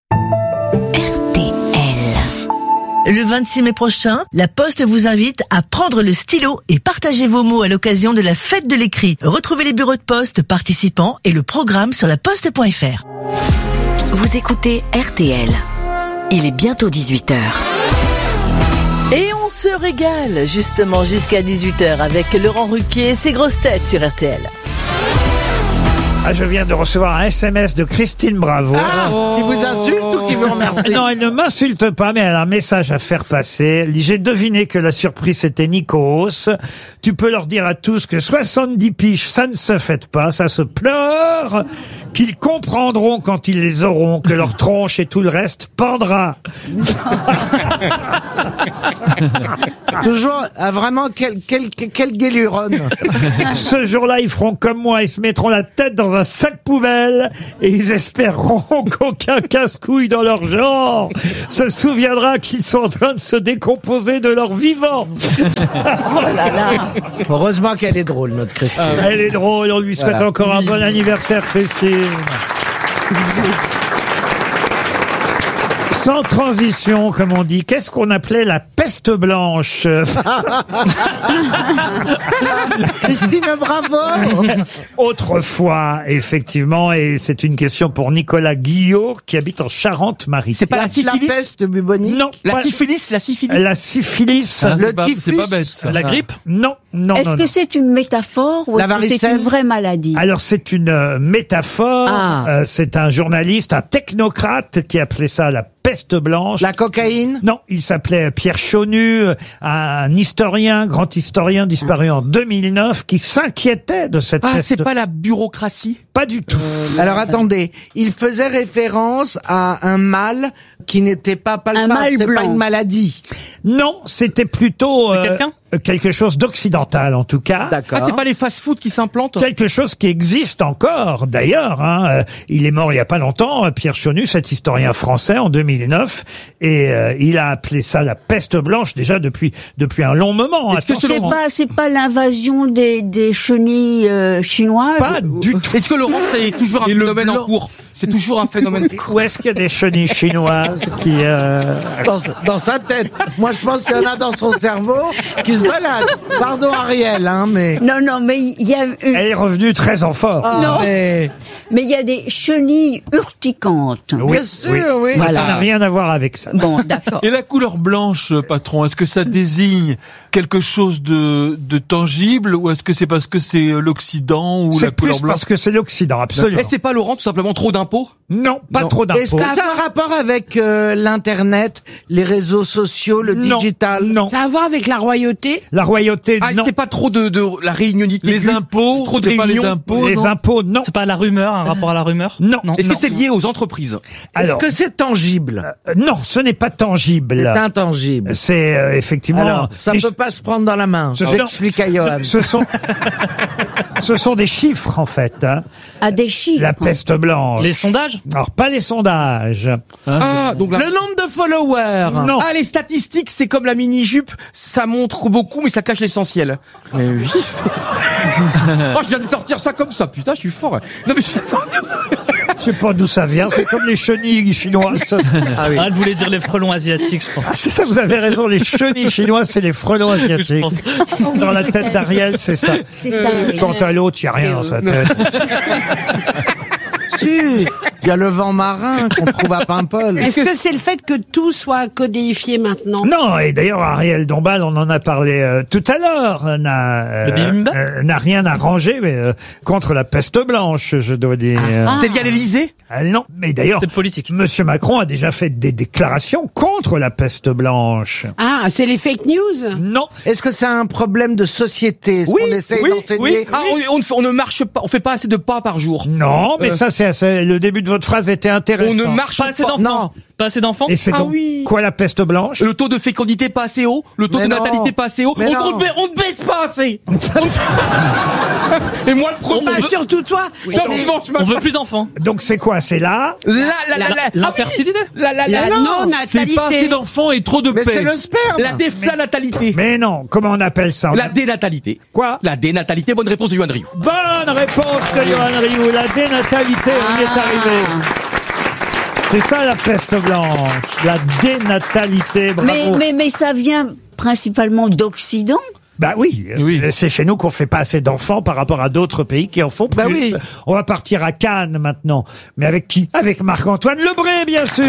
Le 26 mai prochain, La Poste vous invite à prendre le stylo et partager vos mots à l'occasion de la fête de l'écrit. Retrouvez les bureaux de poste participants et le programme sur laposte.fr. Vous écoutez RTL. Il est bientôt 18h. Et on se régale justement jusqu'à 18h avec Laurent Ruquier et ses grosses têtes sur RTL. Ah, je viens de recevoir un SMS de Christine Bravo. Qui vous insulte ou qui vous remercie? Non, elle ne m'insulte pas, mais elle a un message à faire passer. Elle dit, j'ai deviné que la surprise c'était Nikos. Tu peux leur dire à tous que 70 piges, ça ne se fête pas, ça se pleure. Qu'ils comprendront quand ils les auront, que leur tronche et tout le reste pendra. Toujours, vraiment, quelle guéluronne. Ce jour-là, ils feront comme moi, ils se mettront la tête dans un sac poubelle et ils espéreront qu'aucun casse-couille dans leur genre se souviendra qu'ils sont en train de se décomposer de leur vivant. Oh là là. Heureusement qu'elle est drôle, notre Christine. Elle est drôle, on lui souhaite Voilà. encore un bon anniversaire, Christine. Sans transition, comme on dit, qu'est-ce qu'on appelait la peste blanche? Christine Bravo. Autrefois, effectivement, et c'est une question pour Nicolas Guillot, qui habite en Charente-Maritime. C'est pas la syphilis? La peste bubonique? Non. La syphilis? La syphilis. Ah, Le C'est pas typhus? bête, ça. La grippe? Non, non, Est-ce non. que non. c'est une métaphore ou La est-ce que c'est varicelle une vraie maladie? Alors c'est une métaphore, Ah. c'est un journaliste, un technocrate qui appelait ça la peste blanche. La cocaïne? Non, il s'appelait Pierre Chaunu, un historien, grand historien disparu en 2009, qui s'inquiétait de cette Ah, peste. c'est pas la bureaucratie? Pas du tout. Alors attendez, il faisait référence à un mal qui n'était pas palpable, mal c'est pas blanc. une maladie. Non, c'était plutôt C'est quelqu'un quelque chose d'occidental en tout cas. D'accord. Ah, c'est pas les fast-food qui s'implantent? Quelque chose qui existe encore, d'ailleurs. Il est mort il y a pas longtemps, Pierre Chaunu, cet historien français, en 2009, et il a appelé ça la peste blanche déjà depuis un long moment. Est-ce que Attention, C'est pas l'invasion des chenilles chinoises? pas du tout. Est-ce que Laurent, c'est toujours un Et le phénomène en blanc. cours? C'est toujours un phénomène. Où est-ce qu'il y a des chenilles chinoises qui... Dans sa tête. Moi, je pense qu'il y en a dans son cerveau qui se baladent. Pardon, Ariel, hein, mais... Non, mais il y a Elle est revenue très en forme. Ah, Non. mais... mais il y a des chenilles urticantes. Oui, Bien sûr, oui. Moi, ça Voilà. n'a rien à voir avec ça. Bon, d'accord. Et la couleur blanche, patron, est-ce que ça désigne quelque chose de tangible ou est-ce que c'est parce que c'est l'Occident ou la C'est couleur plus blanche? parce que c'est l'Occident, absolument. Et c'est pas, Laurent, tout simplement trop d'impôts? Non, pas Non. trop Est-ce d'impôts. que ça a un rapport avec l'Internet, les réseaux sociaux, le Non, digital? non. Ça a à voir avec la royauté? La royauté, Ah, non. c'est pas trop de la réunionité? Les impôts? Trop de C'est pas les réunions? impôts? Les non impôts, non. C'est pas la rumeur, un rapport à la rumeur? Non. Est-ce que c'est lié aux entreprises? Alors, Est-ce que c'est tangible? non, ce n'est pas tangible. C'est intangible. C'est effectivement... Alors, ça des peut pas se prendre dans la main. Ce- J'explique à Johan. Ce sont des chiffres, en fait. Hein. À des chiffres. La peste blanche. Les sondages? Alors, pas les sondages. Ah, donc Le nombre de followers. Non. Ah, les statistiques, c'est comme la mini-jupe, ça montre beaucoup, mais ça cache l'essentiel. Mais oui, oh, je viens de sortir ça comme ça, putain, je suis fort. Non, mais je viens de sortir ça. Je sais pas d'où ça vient, c'est comme les chenilles chinoises. Ah, elle voulait dire les frelons asiatiques, je pense. Ah, c'est ça, vous avez raison, les chenilles chinoises, c'est les frelons asiatiques. Dans la tête d'Ariel, c'est ça. C'est ça, oui. Quant à l'autre, il n'y a rien dans sa tête. Si, il y a le vent marin qu'on trouve à Paimpol. Est-ce que c'est le fait que tout soit codéifié maintenant? Non, et d'ailleurs, Ariel Dombal, on en a parlé tout à l'heure, Le bibimbap n'a rien arrangé mais, contre la peste blanche, je dois dire. C'est lié à l'Élysée? Non, mais d'ailleurs, C'est politique. Monsieur Macron a déjà fait des déclarations contre la peste blanche. Ah, c'est les fake news? Non. Est-ce que c'est un problème de société? Est-ce Oui, qu'on essaye oui, d'enseigner? oui. Ah, on ne marche pas, on fait pas assez de pas par jour. Non, mais ça, le début de votre phrase était intéressant. On ne marche Pas assez pas. d'enfants. Non, Pas assez d'enfants. Et c'est donc quoi la peste blanche? Le taux de fécondité pas assez haut, le taux de natalité pas assez haut. On ne baisse pas assez. Et moi le premier. Surtout toi. On veut plus d'enfants. Donc c'est quoi? C'est l'infertilité. La non-natalité. C'est pas assez d'enfants et trop de paix. Mais c'est le sperme. La déflanatalité. Mais non, comment on appelle ça? La dénatalité. Quoi? La dénatalité, bonne réponse de Yoann Rioux. Bonne réponse de Yoann Rioux. La dénatalité, on y est arrivé. C'est ça la peste blanche, la dénatalité. Bravo. Mais ça vient principalement d'Occident. Bah oui, c'est chez nous qu'on fait pas assez d'enfants par rapport à d'autres pays qui en font plus. Bah oui. On va partir à Cannes maintenant. Mais avec qui? Avec Marc-Antoine Lebré, bien sûr.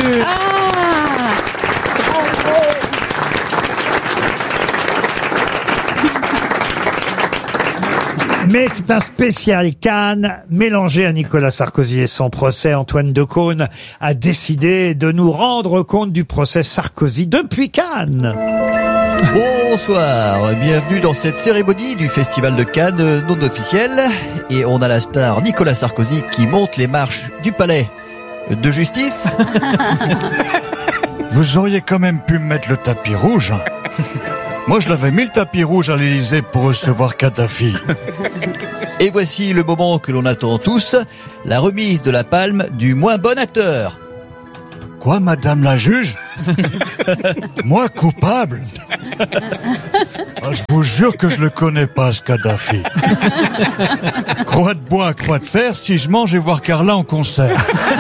Mais c'est un spécial Cannes mélangé à Nicolas Sarkozy et son procès. Antoine Decaune a décidé de nous rendre compte du procès Sarkozy depuis Cannes. Bonsoir, bienvenue dans cette cérémonie du Festival de Cannes non officielle. Et on a la star Nicolas Sarkozy qui monte les marches du palais de justice. Vous auriez quand même pu me mettre le tapis rouge. Moi, je l'avais mis le tapis rouge à l'Élysée pour recevoir Kadhafi. Et voici le moment que l'on attend tous, la remise de la palme du moins bon acteur. Quoi, madame la juge? Moi, coupable? Je vous jure que je le connais pas, ce Kadhafi. Croix de bois, croix de fer, si je mange et voir Carla en concert.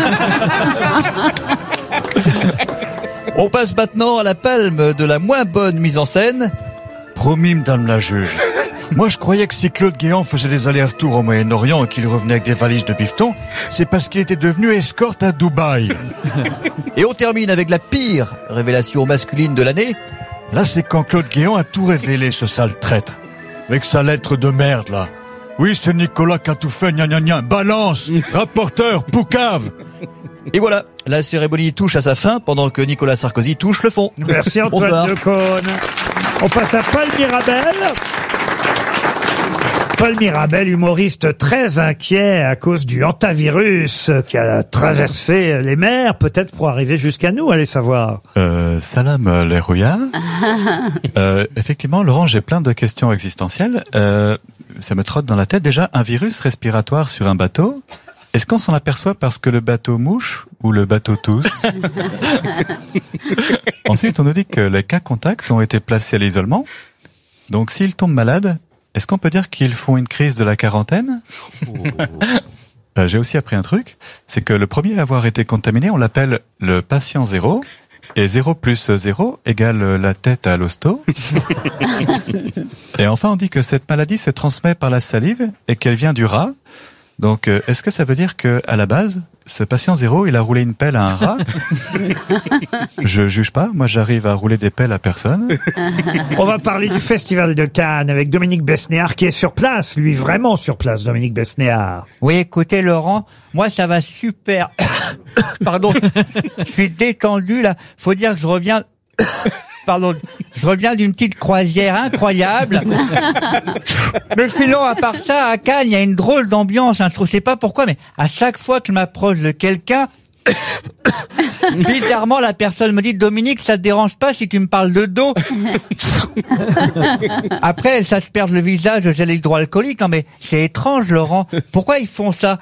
On passe maintenant à la palme de la moins bonne mise en scène. Promis, madame la juge. Moi, je croyais que si Claude Guéant faisait des allers-retours au Moyen-Orient et qu'il revenait avec des valises de bifton, c'est parce qu'il était devenu escorte à Dubaï. Et on termine avec la pire révélation masculine de l'année. Là, c'est quand Claude Guéant a tout révélé, ce sale traître. Avec sa lettre de merde, là. Oui, c'est Nicolas qui a tout fait, gna gna gna. Balance, rapporteur, poucave. Et voilà, la cérémonie touche à sa fin pendant que Nicolas Sarkozy touche le fond. Merci Antoine Decaune. On passe à Paul Mirabel. Paul Mirabel, humoriste très inquiet à cause du hantavirus qui a traversé les mers, peut-être pour arriver jusqu'à nous, allez savoir. Salam les rouillards. Effectivement, Laurent, j'ai plein de questions existentielles. Ça me trotte dans la tête. Déjà, un virus respiratoire sur un bateau, est-ce qu'on s'en aperçoit parce que le bateau mouche ou le bateau tousse? Ensuite, on nous dit que les cas contacts ont été placés à l'isolement. Donc, s'ils tombent malades, est-ce qu'on peut dire qu'ils font une crise de la quarantaine? J'ai aussi appris un truc, c'est que le premier à avoir été contaminé, on l'appelle le patient zéro. Et 0 plus 0 égale la tête à l'hosto. Et enfin, on dit que cette maladie se transmet par la salive et qu'elle vient du rat. Donc, est-ce que ça veut dire que à la base, ce patient zéro, il a roulé une pelle à un rat? Je juge pas. Moi, j'arrive à rouler des pelles à personne. On va parler du Festival de Cannes avec Dominique Besnéard qui est sur place. Lui, vraiment sur place, Dominique Besnéard. Oui, écoutez, Laurent, moi, ça va super. Pardon. Je suis détendu, là. Faut dire que je reviens... Pardon, je reviens d'une petite croisière incroyable. Mais sinon, à part ça, à Cannes, il y a une drôle d'ambiance. Hein. Je ne sais pas pourquoi, mais à chaque fois que je m'approche de quelqu'un, bizarrement, la personne me dit « Dominique, ça te dérange pas si tu me parles de dos ?» Après, elle s'asperge le visage de gel hydroalcoolique. Non mais c'est étrange, Laurent. Pourquoi ils font ça?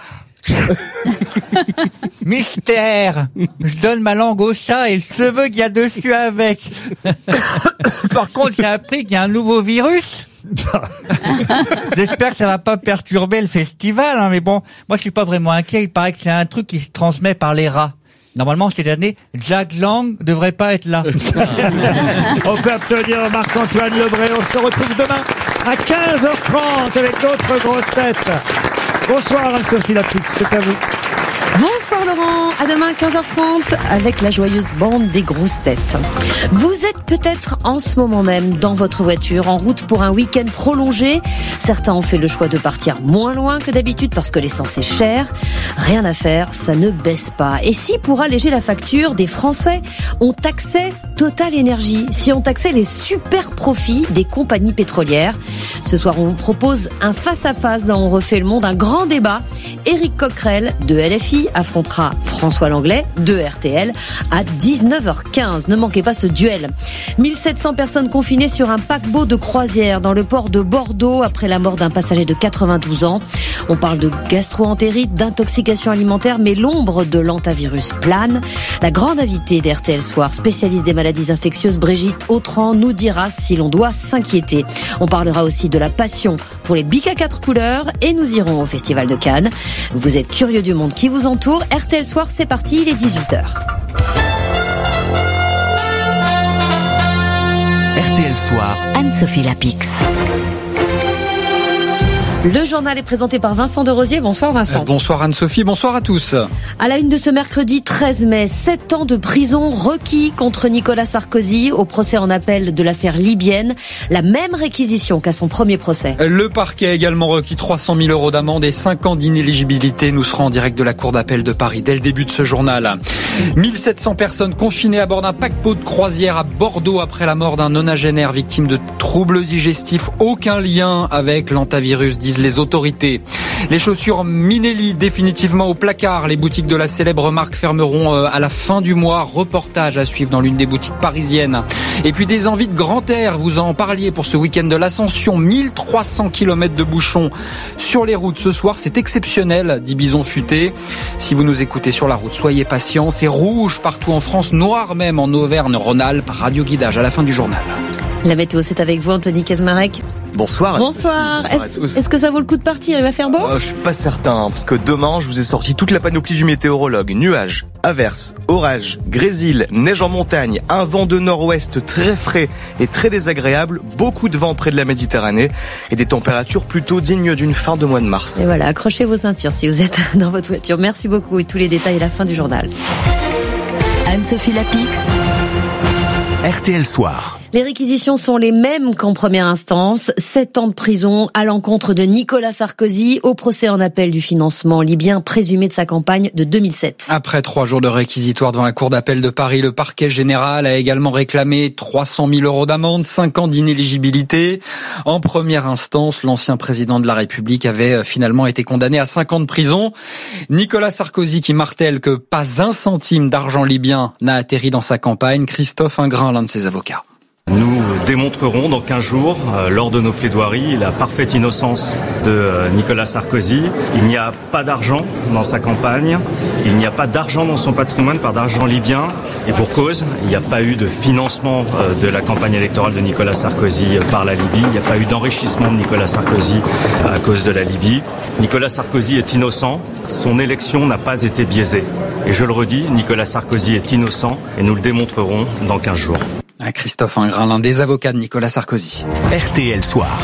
Mystère. Je donne ma langue au chat et le cheveu qu'il y a dessus avec. Par contre, j'ai appris qu'il y a un nouveau virus. J'espère que ça va pas perturber le festival, hein, mais bon, moi je suis pas vraiment inquiet. Il paraît que c'est un truc qui se transmet par les rats. Normalement, cette année, Jack Lang devrait pas être là. On peut applaudir Marc-Antoine Lebré. On se retrouve demain à 15h30 avec d'autres grosses têtes. Bonsoir Anne-Sophie Lapix, c'est à vous. Bonsoir Laurent, à demain 15h30 avec la joyeuse bande des grosses têtes. Vous êtes peut-être en ce moment même dans votre voiture en route pour un week-end prolongé. Certains ont fait le choix de partir moins loin que d'habitude parce que l'essence est chère. Rien à faire, ça ne baisse pas. Et si pour alléger la facture des Français, on taxait Total Énergie, si on taxait les super profits des compagnies pétrolières? Ce soir, on vous propose un face-à-face dans On refait le monde, un grand débat. Éric Coquerel de LFI affrontera François Langlais de RTL à 19h15. Ne manquez pas ce duel. 1700 personnes confinées sur un paquebot de croisière dans le port de Bordeaux après la mort d'un passager de 92 ans. On parle de gastro-entérite, d'intoxication alimentaire, mais l'ombre de l'hantavirus plane. La grande invitée d'RTL Soir, spécialiste des maladies infectieuses, Brigitte Autran, nous dira si l'on doit s'inquiéter. On parlera aussi de la passion pour les bics à 4 couleurs et nous irons au Festival de Cannes. Vous êtes curieux du monde qui vous entoure. RTL Soir, c'est parti, il est 18h. RTL Soir, Anne-Sophie Lapix. Le journal est présenté par Vincent de Rosier. Bonsoir Vincent. Bonsoir Anne-Sophie, bonsoir à tous. À la une de ce mercredi 13 mai, 7 ans de prison requis contre Nicolas Sarkozy au procès en appel de l'affaire libyenne. La même réquisition qu'à son premier procès. Le parquet a également requis 300 000 euros d'amende et 5 ans d'inéligibilité. Nous serons en direct de la cour d'appel de Paris dès le début de ce journal. 1700 personnes confinées à bord d'un paquebot de croisière à Bordeaux après la mort d'un nonagénaire victime de troubles digestifs. Aucun lien avec l'hantavirus, disent les autorités. Les chaussures Minelli définitivement au placard. Les boutiques de la célèbre marque fermeront à la fin du mois. Reportage à suivre dans l'une des boutiques parisiennes. Et puis des envies de grand air, vous en parliez pour ce week-end de l'Ascension. 1300 km de bouchons sur les routes ce soir. C'est exceptionnel, dit Bison Futé. Si vous nous écoutez sur la route, soyez patients. C'est rouge partout en France, noir même en Auvergne-Rhône-Alpes. Radio guidage à la fin du journal. La météo, c'est avec vous, Anthony Kazmarek. Bonsoir. Bonsoir. Est-ce que ça vaut le coup de partir? Il va faire beau? Je suis pas certain, parce que demain, je vous ai sorti toute la panoplie du météorologue. Nuages, averses, orages, grésil, neige en montagne, un vent de nord-ouest très frais et très désagréable, beaucoup de vent près de la Méditerranée et des températures plutôt dignes d'une fin de mois de mars. Et voilà, accrochez vos ceintures si vous êtes dans votre voiture. Merci beaucoup et tous les détails à la fin du journal. Anne-Sophie Lapix, RTL Soir. Les réquisitions sont les mêmes qu'en première instance. 7 ans de prison à l'encontre de Nicolas Sarkozy au procès en appel du financement libyen présumé de sa campagne de 2007. Après 3 jours de réquisitoire devant la cour d'appel de Paris, le parquet général a également réclamé 300 000 euros d'amende, 5 ans d'inéligibilité. En première instance, l'ancien président de la République avait finalement été condamné à 5 ans de prison. Nicolas Sarkozy qui martèle que pas un centime d'argent libyen n'a atterri dans sa campagne. Christophe Ingrin, l'un de ses avocats. Nous démontrerons dans 15 jours, lors de nos plaidoiries, la parfaite innocence de Nicolas Sarkozy. Il n'y a pas d'argent dans sa campagne, il n'y a pas d'argent dans son patrimoine, pas d'argent libyen. Et pour cause, il n'y a pas eu de financement de la campagne électorale de Nicolas Sarkozy par la Libye. Il n'y a pas eu d'enrichissement de Nicolas Sarkozy à cause de la Libye. Nicolas Sarkozy est innocent, son élection n'a pas été biaisée. Et je le redis, Nicolas Sarkozy est innocent et nous le démontrerons dans 15 jours. Christophe Ingrin, l'un des avocats de Nicolas Sarkozy. RTL Soir.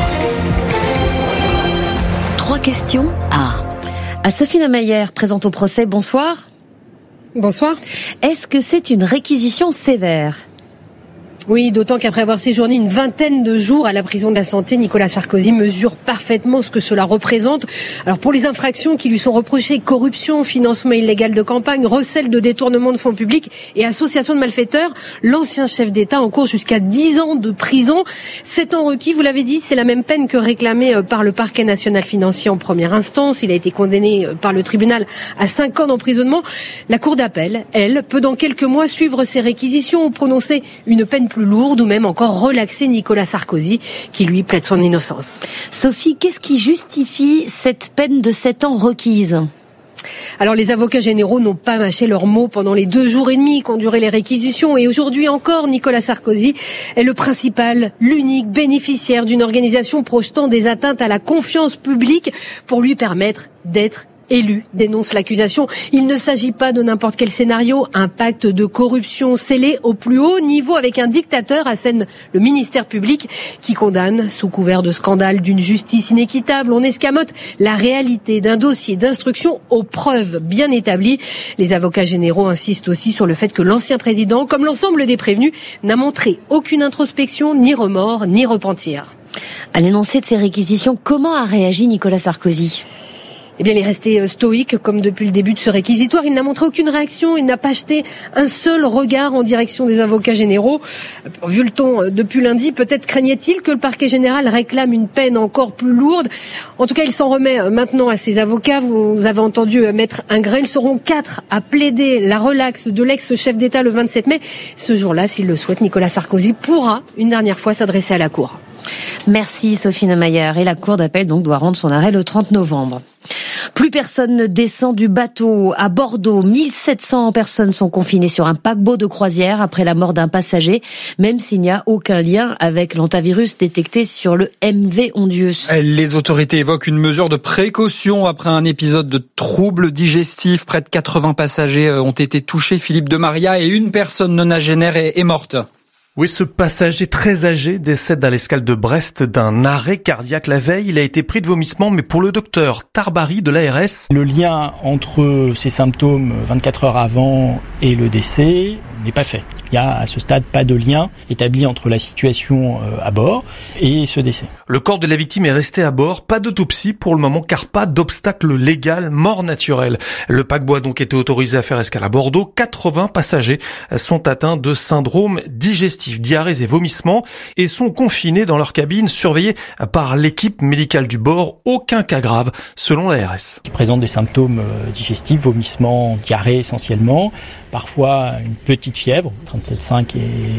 3 questions à Sophie Namayer, présente au procès. Bonsoir. Bonsoir. Est-ce que c'est une réquisition sévère ? Oui, d'autant qu'après avoir séjourné une vingtaine de jours à la prison de la Santé, Nicolas Sarkozy mesure parfaitement ce que cela représente. Alors pour les infractions qui lui sont reprochées, corruption, financement illégal de campagne, recel de détournement de fonds publics et association de malfaiteurs, l'ancien chef d'État encourt jusqu'à 10 ans de prison. 7 ans requis, vous l'avez dit, c'est la même peine que réclamée par le parquet national financier en première instance. Il a été condamné par le tribunal à 5 ans d'emprisonnement. La cour d'appel, elle, peut dans quelques mois suivre ses réquisitions ou prononcer une peine plus lourde ou même encore relaxer Nicolas Sarkozy qui lui plaide son innocence. Sophie, qu'est-ce qui justifie cette peine de 7 ans requise ? Alors les avocats généraux n'ont pas mâché leurs mots pendant les 2 jours et demi qu'ont duré les réquisitions et aujourd'hui encore Nicolas Sarkozy est le principal, l'unique bénéficiaire d'une organisation projetant des atteintes à la confiance publique pour lui permettre d'être élu, dénonce l'accusation. Il ne s'agit pas de n'importe quel scénario. Un pacte de corruption scellé au plus haut niveau avec un dictateur, assène le ministère public, qui condamne, sous couvert de scandale d'une justice inéquitable. On escamote la réalité d'un dossier d'instruction aux preuves bien établies. Les avocats généraux insistent aussi sur le fait que l'ancien président, comme l'ensemble des prévenus, n'a montré aucune introspection, ni remords, ni repentir. À l'énoncé de ces réquisitions, comment a réagi Nicolas Sarkozy ? Eh bien, il est resté stoïque, comme depuis le début de ce réquisitoire. Il n'a montré aucune réaction, il n'a pas jeté un seul regard en direction des avocats généraux. Vu le ton depuis lundi, peut-être craignait-il que le parquet général réclame une peine encore plus lourde. En tout cas, il s'en remet maintenant à ses avocats. Vous avez entendu Maître Ingres. Ils seront 4 à plaider la relaxe de l'ex-chef d'État le 27 mai. Ce jour-là, s'il le souhaite, Nicolas Sarkozy pourra une dernière fois s'adresser à la Cour. Merci Sophie Neumayer. Et la Cour d'appel donc doit rendre son arrêt le 30 novembre. Plus personne ne descend du bateau. À Bordeaux, 1700 personnes sont confinées sur un paquebot de croisière après la mort d'un passager, même s'il n'y a aucun lien avec l'hantavirus détecté sur le MV Ondius. Les autorités évoquent une mesure de précaution après un épisode de troubles digestifs. Près de 80 passagers ont été touchés. Philippe de Maria, et une personne nonagénaire est morte. Oui, ce passager très âgé décède à l'escale de Brest d'un arrêt cardiaque la veille. Il a été pris de vomissement, mais pour le docteur Tarbari de l'ARS, le lien entre ces symptômes 24 heures avant et le décès n'est pas fait. Il y a à ce stade pas de lien établi entre la situation à bord et ce décès. Le corps de la victime est resté à bord, pas d'autopsie pour le moment car pas d'obstacle légal, mort naturelle. Le paquebot a donc été autorisé à faire escale à Bordeaux. 80 passagers sont atteints de syndrome digestif, diarrhées et vomissements et sont confinés dans leur cabine surveillés par l'équipe médicale du bord. Aucun cas grave selon l'ARS. Qui présentent des symptômes digestifs, vomissements, diarrhée essentiellement, parfois une petite fièvre, 37,5 et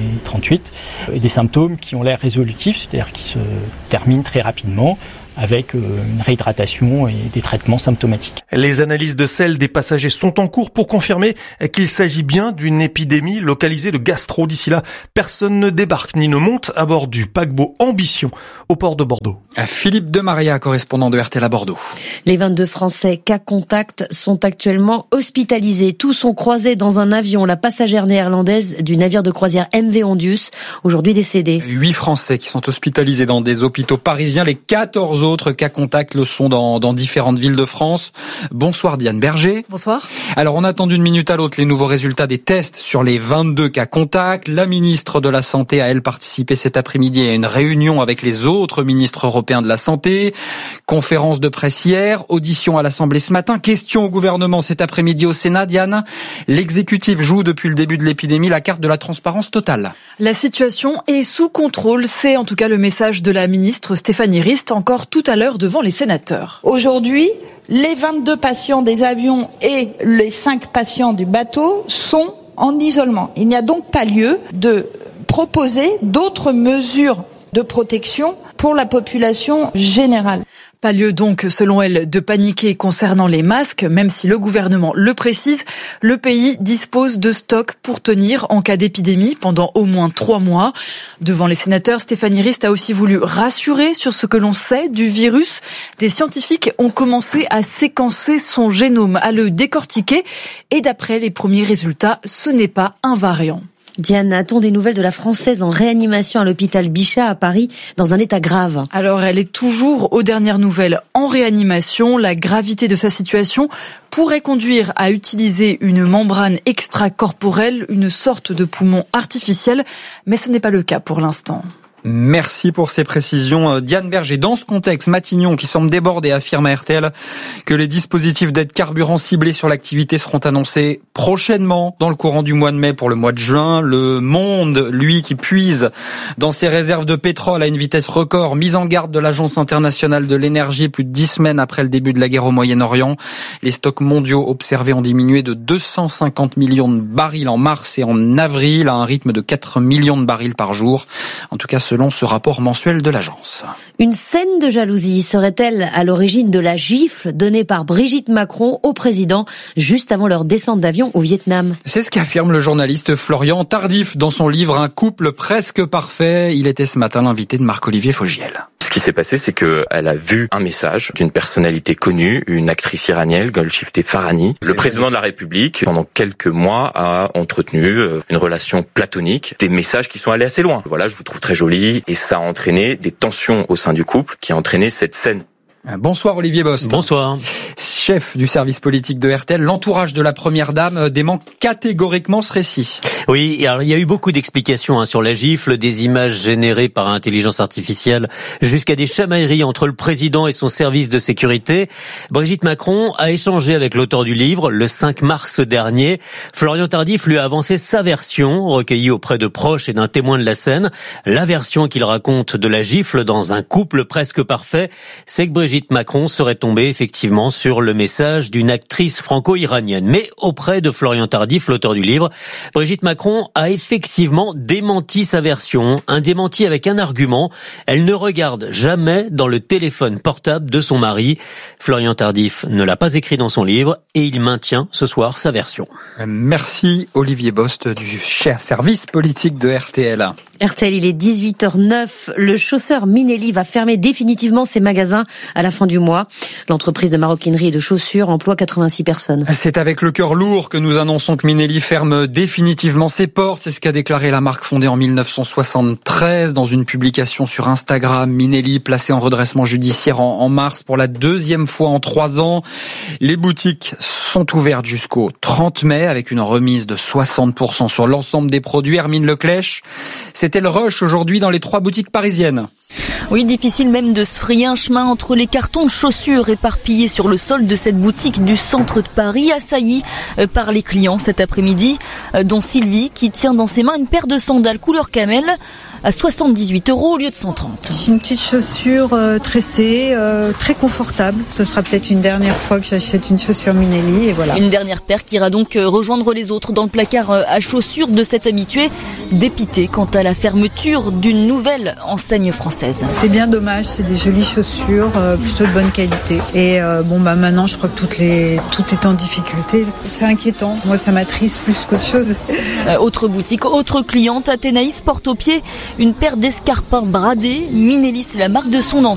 38, et des symptômes qui ont l'air résolutifs, c'est-à-dire qui se terminent très rapidement avec une réhydratation et des traitements symptomatiques. Les analyses de sel des passagers sont en cours pour confirmer qu'il s'agit bien d'une épidémie localisée de gastro. D'ici là, personne ne débarque ni ne monte à bord du paquebot Ambition au port de Bordeaux. Philippe de Maria, correspondant de RTL à Bordeaux. Les 22 Français cas contact sont actuellement hospitalisés. Tous sont croisés dans un avion. La passagère néerlandaise du navire de croisière MV Ondius, aujourd'hui décédée. 8 Français qui sont hospitalisés dans des hôpitaux parisiens. Les 14 autres cas contacts le sont dans différentes villes de France. Bonsoir Diane Berger. Bonsoir. Alors on attend d'une minute à l'autre les nouveaux résultats des tests sur les 22 cas contacts. La ministre de la Santé a elle participé cet après-midi à une réunion avec les autres ministres européens de la Santé. Conférence de presse hier, audition à l'Assemblée ce matin, question au gouvernement cet après-midi au Sénat. Diane, l'exécutif joue depuis le début de l'épidémie la carte de la transparence totale. La situation est sous contrôle, c'est en tout cas le message de la ministre Stéphanie Rist encore tout à l'heure devant les sénateurs. Aujourd'hui, les 22 patients des avions et les 5 patients du bateau sont en isolement. Il n'y a donc pas lieu de proposer d'autres mesures de protection pour la population générale. Pas lieu donc, selon elle, de paniquer concernant les masques, même si le gouvernement le précise, le pays dispose de stocks pour tenir en cas d'épidémie pendant au moins 3 mois. Devant les sénateurs, Stéphanie Rist a aussi voulu rassurer sur ce que l'on sait du virus. Des scientifiques ont commencé à séquencer son génome, à le décortiquer, et d'après les premiers résultats, ce n'est pas un variant. Diane, a-t-on des nouvelles de la Française en réanimation à l'hôpital Bichat à Paris dans un état grave? Alors, elle est toujours aux dernières nouvelles en réanimation. La gravité de sa situation pourrait conduire à utiliser une membrane extracorporelle, une sorte de poumon artificiel, mais ce n'est pas le cas pour l'instant. Merci pour ces précisions, Diane Berger. Dans ce contexte, Matignon, qui semble débordé, affirme à RTL que les dispositifs d'aide carburant ciblés sur l'activité seront annoncés prochainement, dans le courant du mois de mai pour le mois de juin. Le Monde, lui, qui puise dans ses réserves de pétrole à une vitesse record, mise en garde de l'Agence internationale de l'énergie plus de 10 semaines après le début de la guerre au Moyen-Orient. Les stocks mondiaux observés ont diminué de 250 millions de barils en mars et en avril, à un rythme de 4 millions de barils par jour. En tout cas, selon ce rapport mensuel de l'agence. Une scène de jalousie serait-elle à l'origine de la gifle donnée par Brigitte Macron au président juste avant leur descente d'avion au Vietnam? C'est ce qu'affirme le journaliste Florian Tardif dans son livre Un couple presque parfait. Il était ce matin l'invité de Marc-Olivier Fogiel. Ce qui s'est passé, c'est qu'elle a vu un message d'une personnalité connue, une actrice iranienne, Golshifteh Farahani. Le président de la République, pendant quelques mois, a entretenu une relation platonique, des messages qui sont allés assez loin. Voilà, je vous trouve très jolie, et ça a entraîné des tensions au sein du couple, qui a entraîné cette scène Bonsoir Olivier Bost. Bonsoir. Chef du service politique de RTL, l'entourage de la première dame dément catégoriquement ce récit. Oui, alors il y a eu beaucoup d'explications sur la gifle, des images générées par intelligence artificielle, jusqu'à des chamailleries entre le président et son service de sécurité. Brigitte Macron a échangé avec l'auteur du livre le 5 mars dernier. Florian Tardif lui a avancé sa version, recueillie auprès de proches et d'un témoin de la scène. La version qu'il raconte de la gifle dans un couple presque parfait, c'est que Brigitte Macron serait tombée effectivement sur le message d'une actrice franco-iranienne. Mais auprès de Florian Tardif, l'auteur du livre, Brigitte Macron a effectivement démenti sa version, un démenti avec un argument. Elle ne regarde jamais dans le téléphone portable de son mari. Florian Tardif ne l'a pas écrit dans son livre et il maintient ce soir sa version. Merci Olivier Bost du service politique de RTL. RTL, il est 18h09. Le chausseur Minelli va fermer définitivement ses magasins à la fin du mois. L'entreprise de maroquinerie et de chaussures emploie 86 personnes. C'est avec le cœur lourd que nous annonçons que Minelli ferme définitivement ses portes. C'est ce qu'a déclaré la marque fondée en 1973 dans une publication sur Instagram. Minelli placé en redressement judiciaire en mars pour la deuxième fois en 3 ans. Les boutiques sont ouvertes jusqu'au 30 mai avec une remise de 60% sur l'ensemble des produits. Hermine Leclèche, c'était le rush aujourd'hui dans les 3 boutiques parisiennes. Oui, difficile même de se frayer un chemin entre les cartons de chaussures éparpillés sur le sol de cette boutique du centre de Paris, assaillie par les clients cet après-midi, dont Sylvie qui tient dans ses mains une paire de sandales couleur camel à 78 € au lieu de 130. Une petite chaussure tressée, très confortable. Ce sera peut-être une dernière fois que j'achète une chaussure Minelli et voilà. Une dernière paire qui ira donc rejoindre les autres dans le placard à chaussures de cet habitué, dépité quant à la fermeture d'une nouvelle enseigne française. C'est bien dommage, c'est des jolies chaussures, plutôt de bonne qualité. Et maintenant je crois que tout est en difficulté. C'est inquiétant, moi ça m'attriste plus qu'autre chose. Autre boutique, autre cliente, Athénaïs porte au pied une paire d'escarpins bradés. Minelli, c'est la marque de son enfant.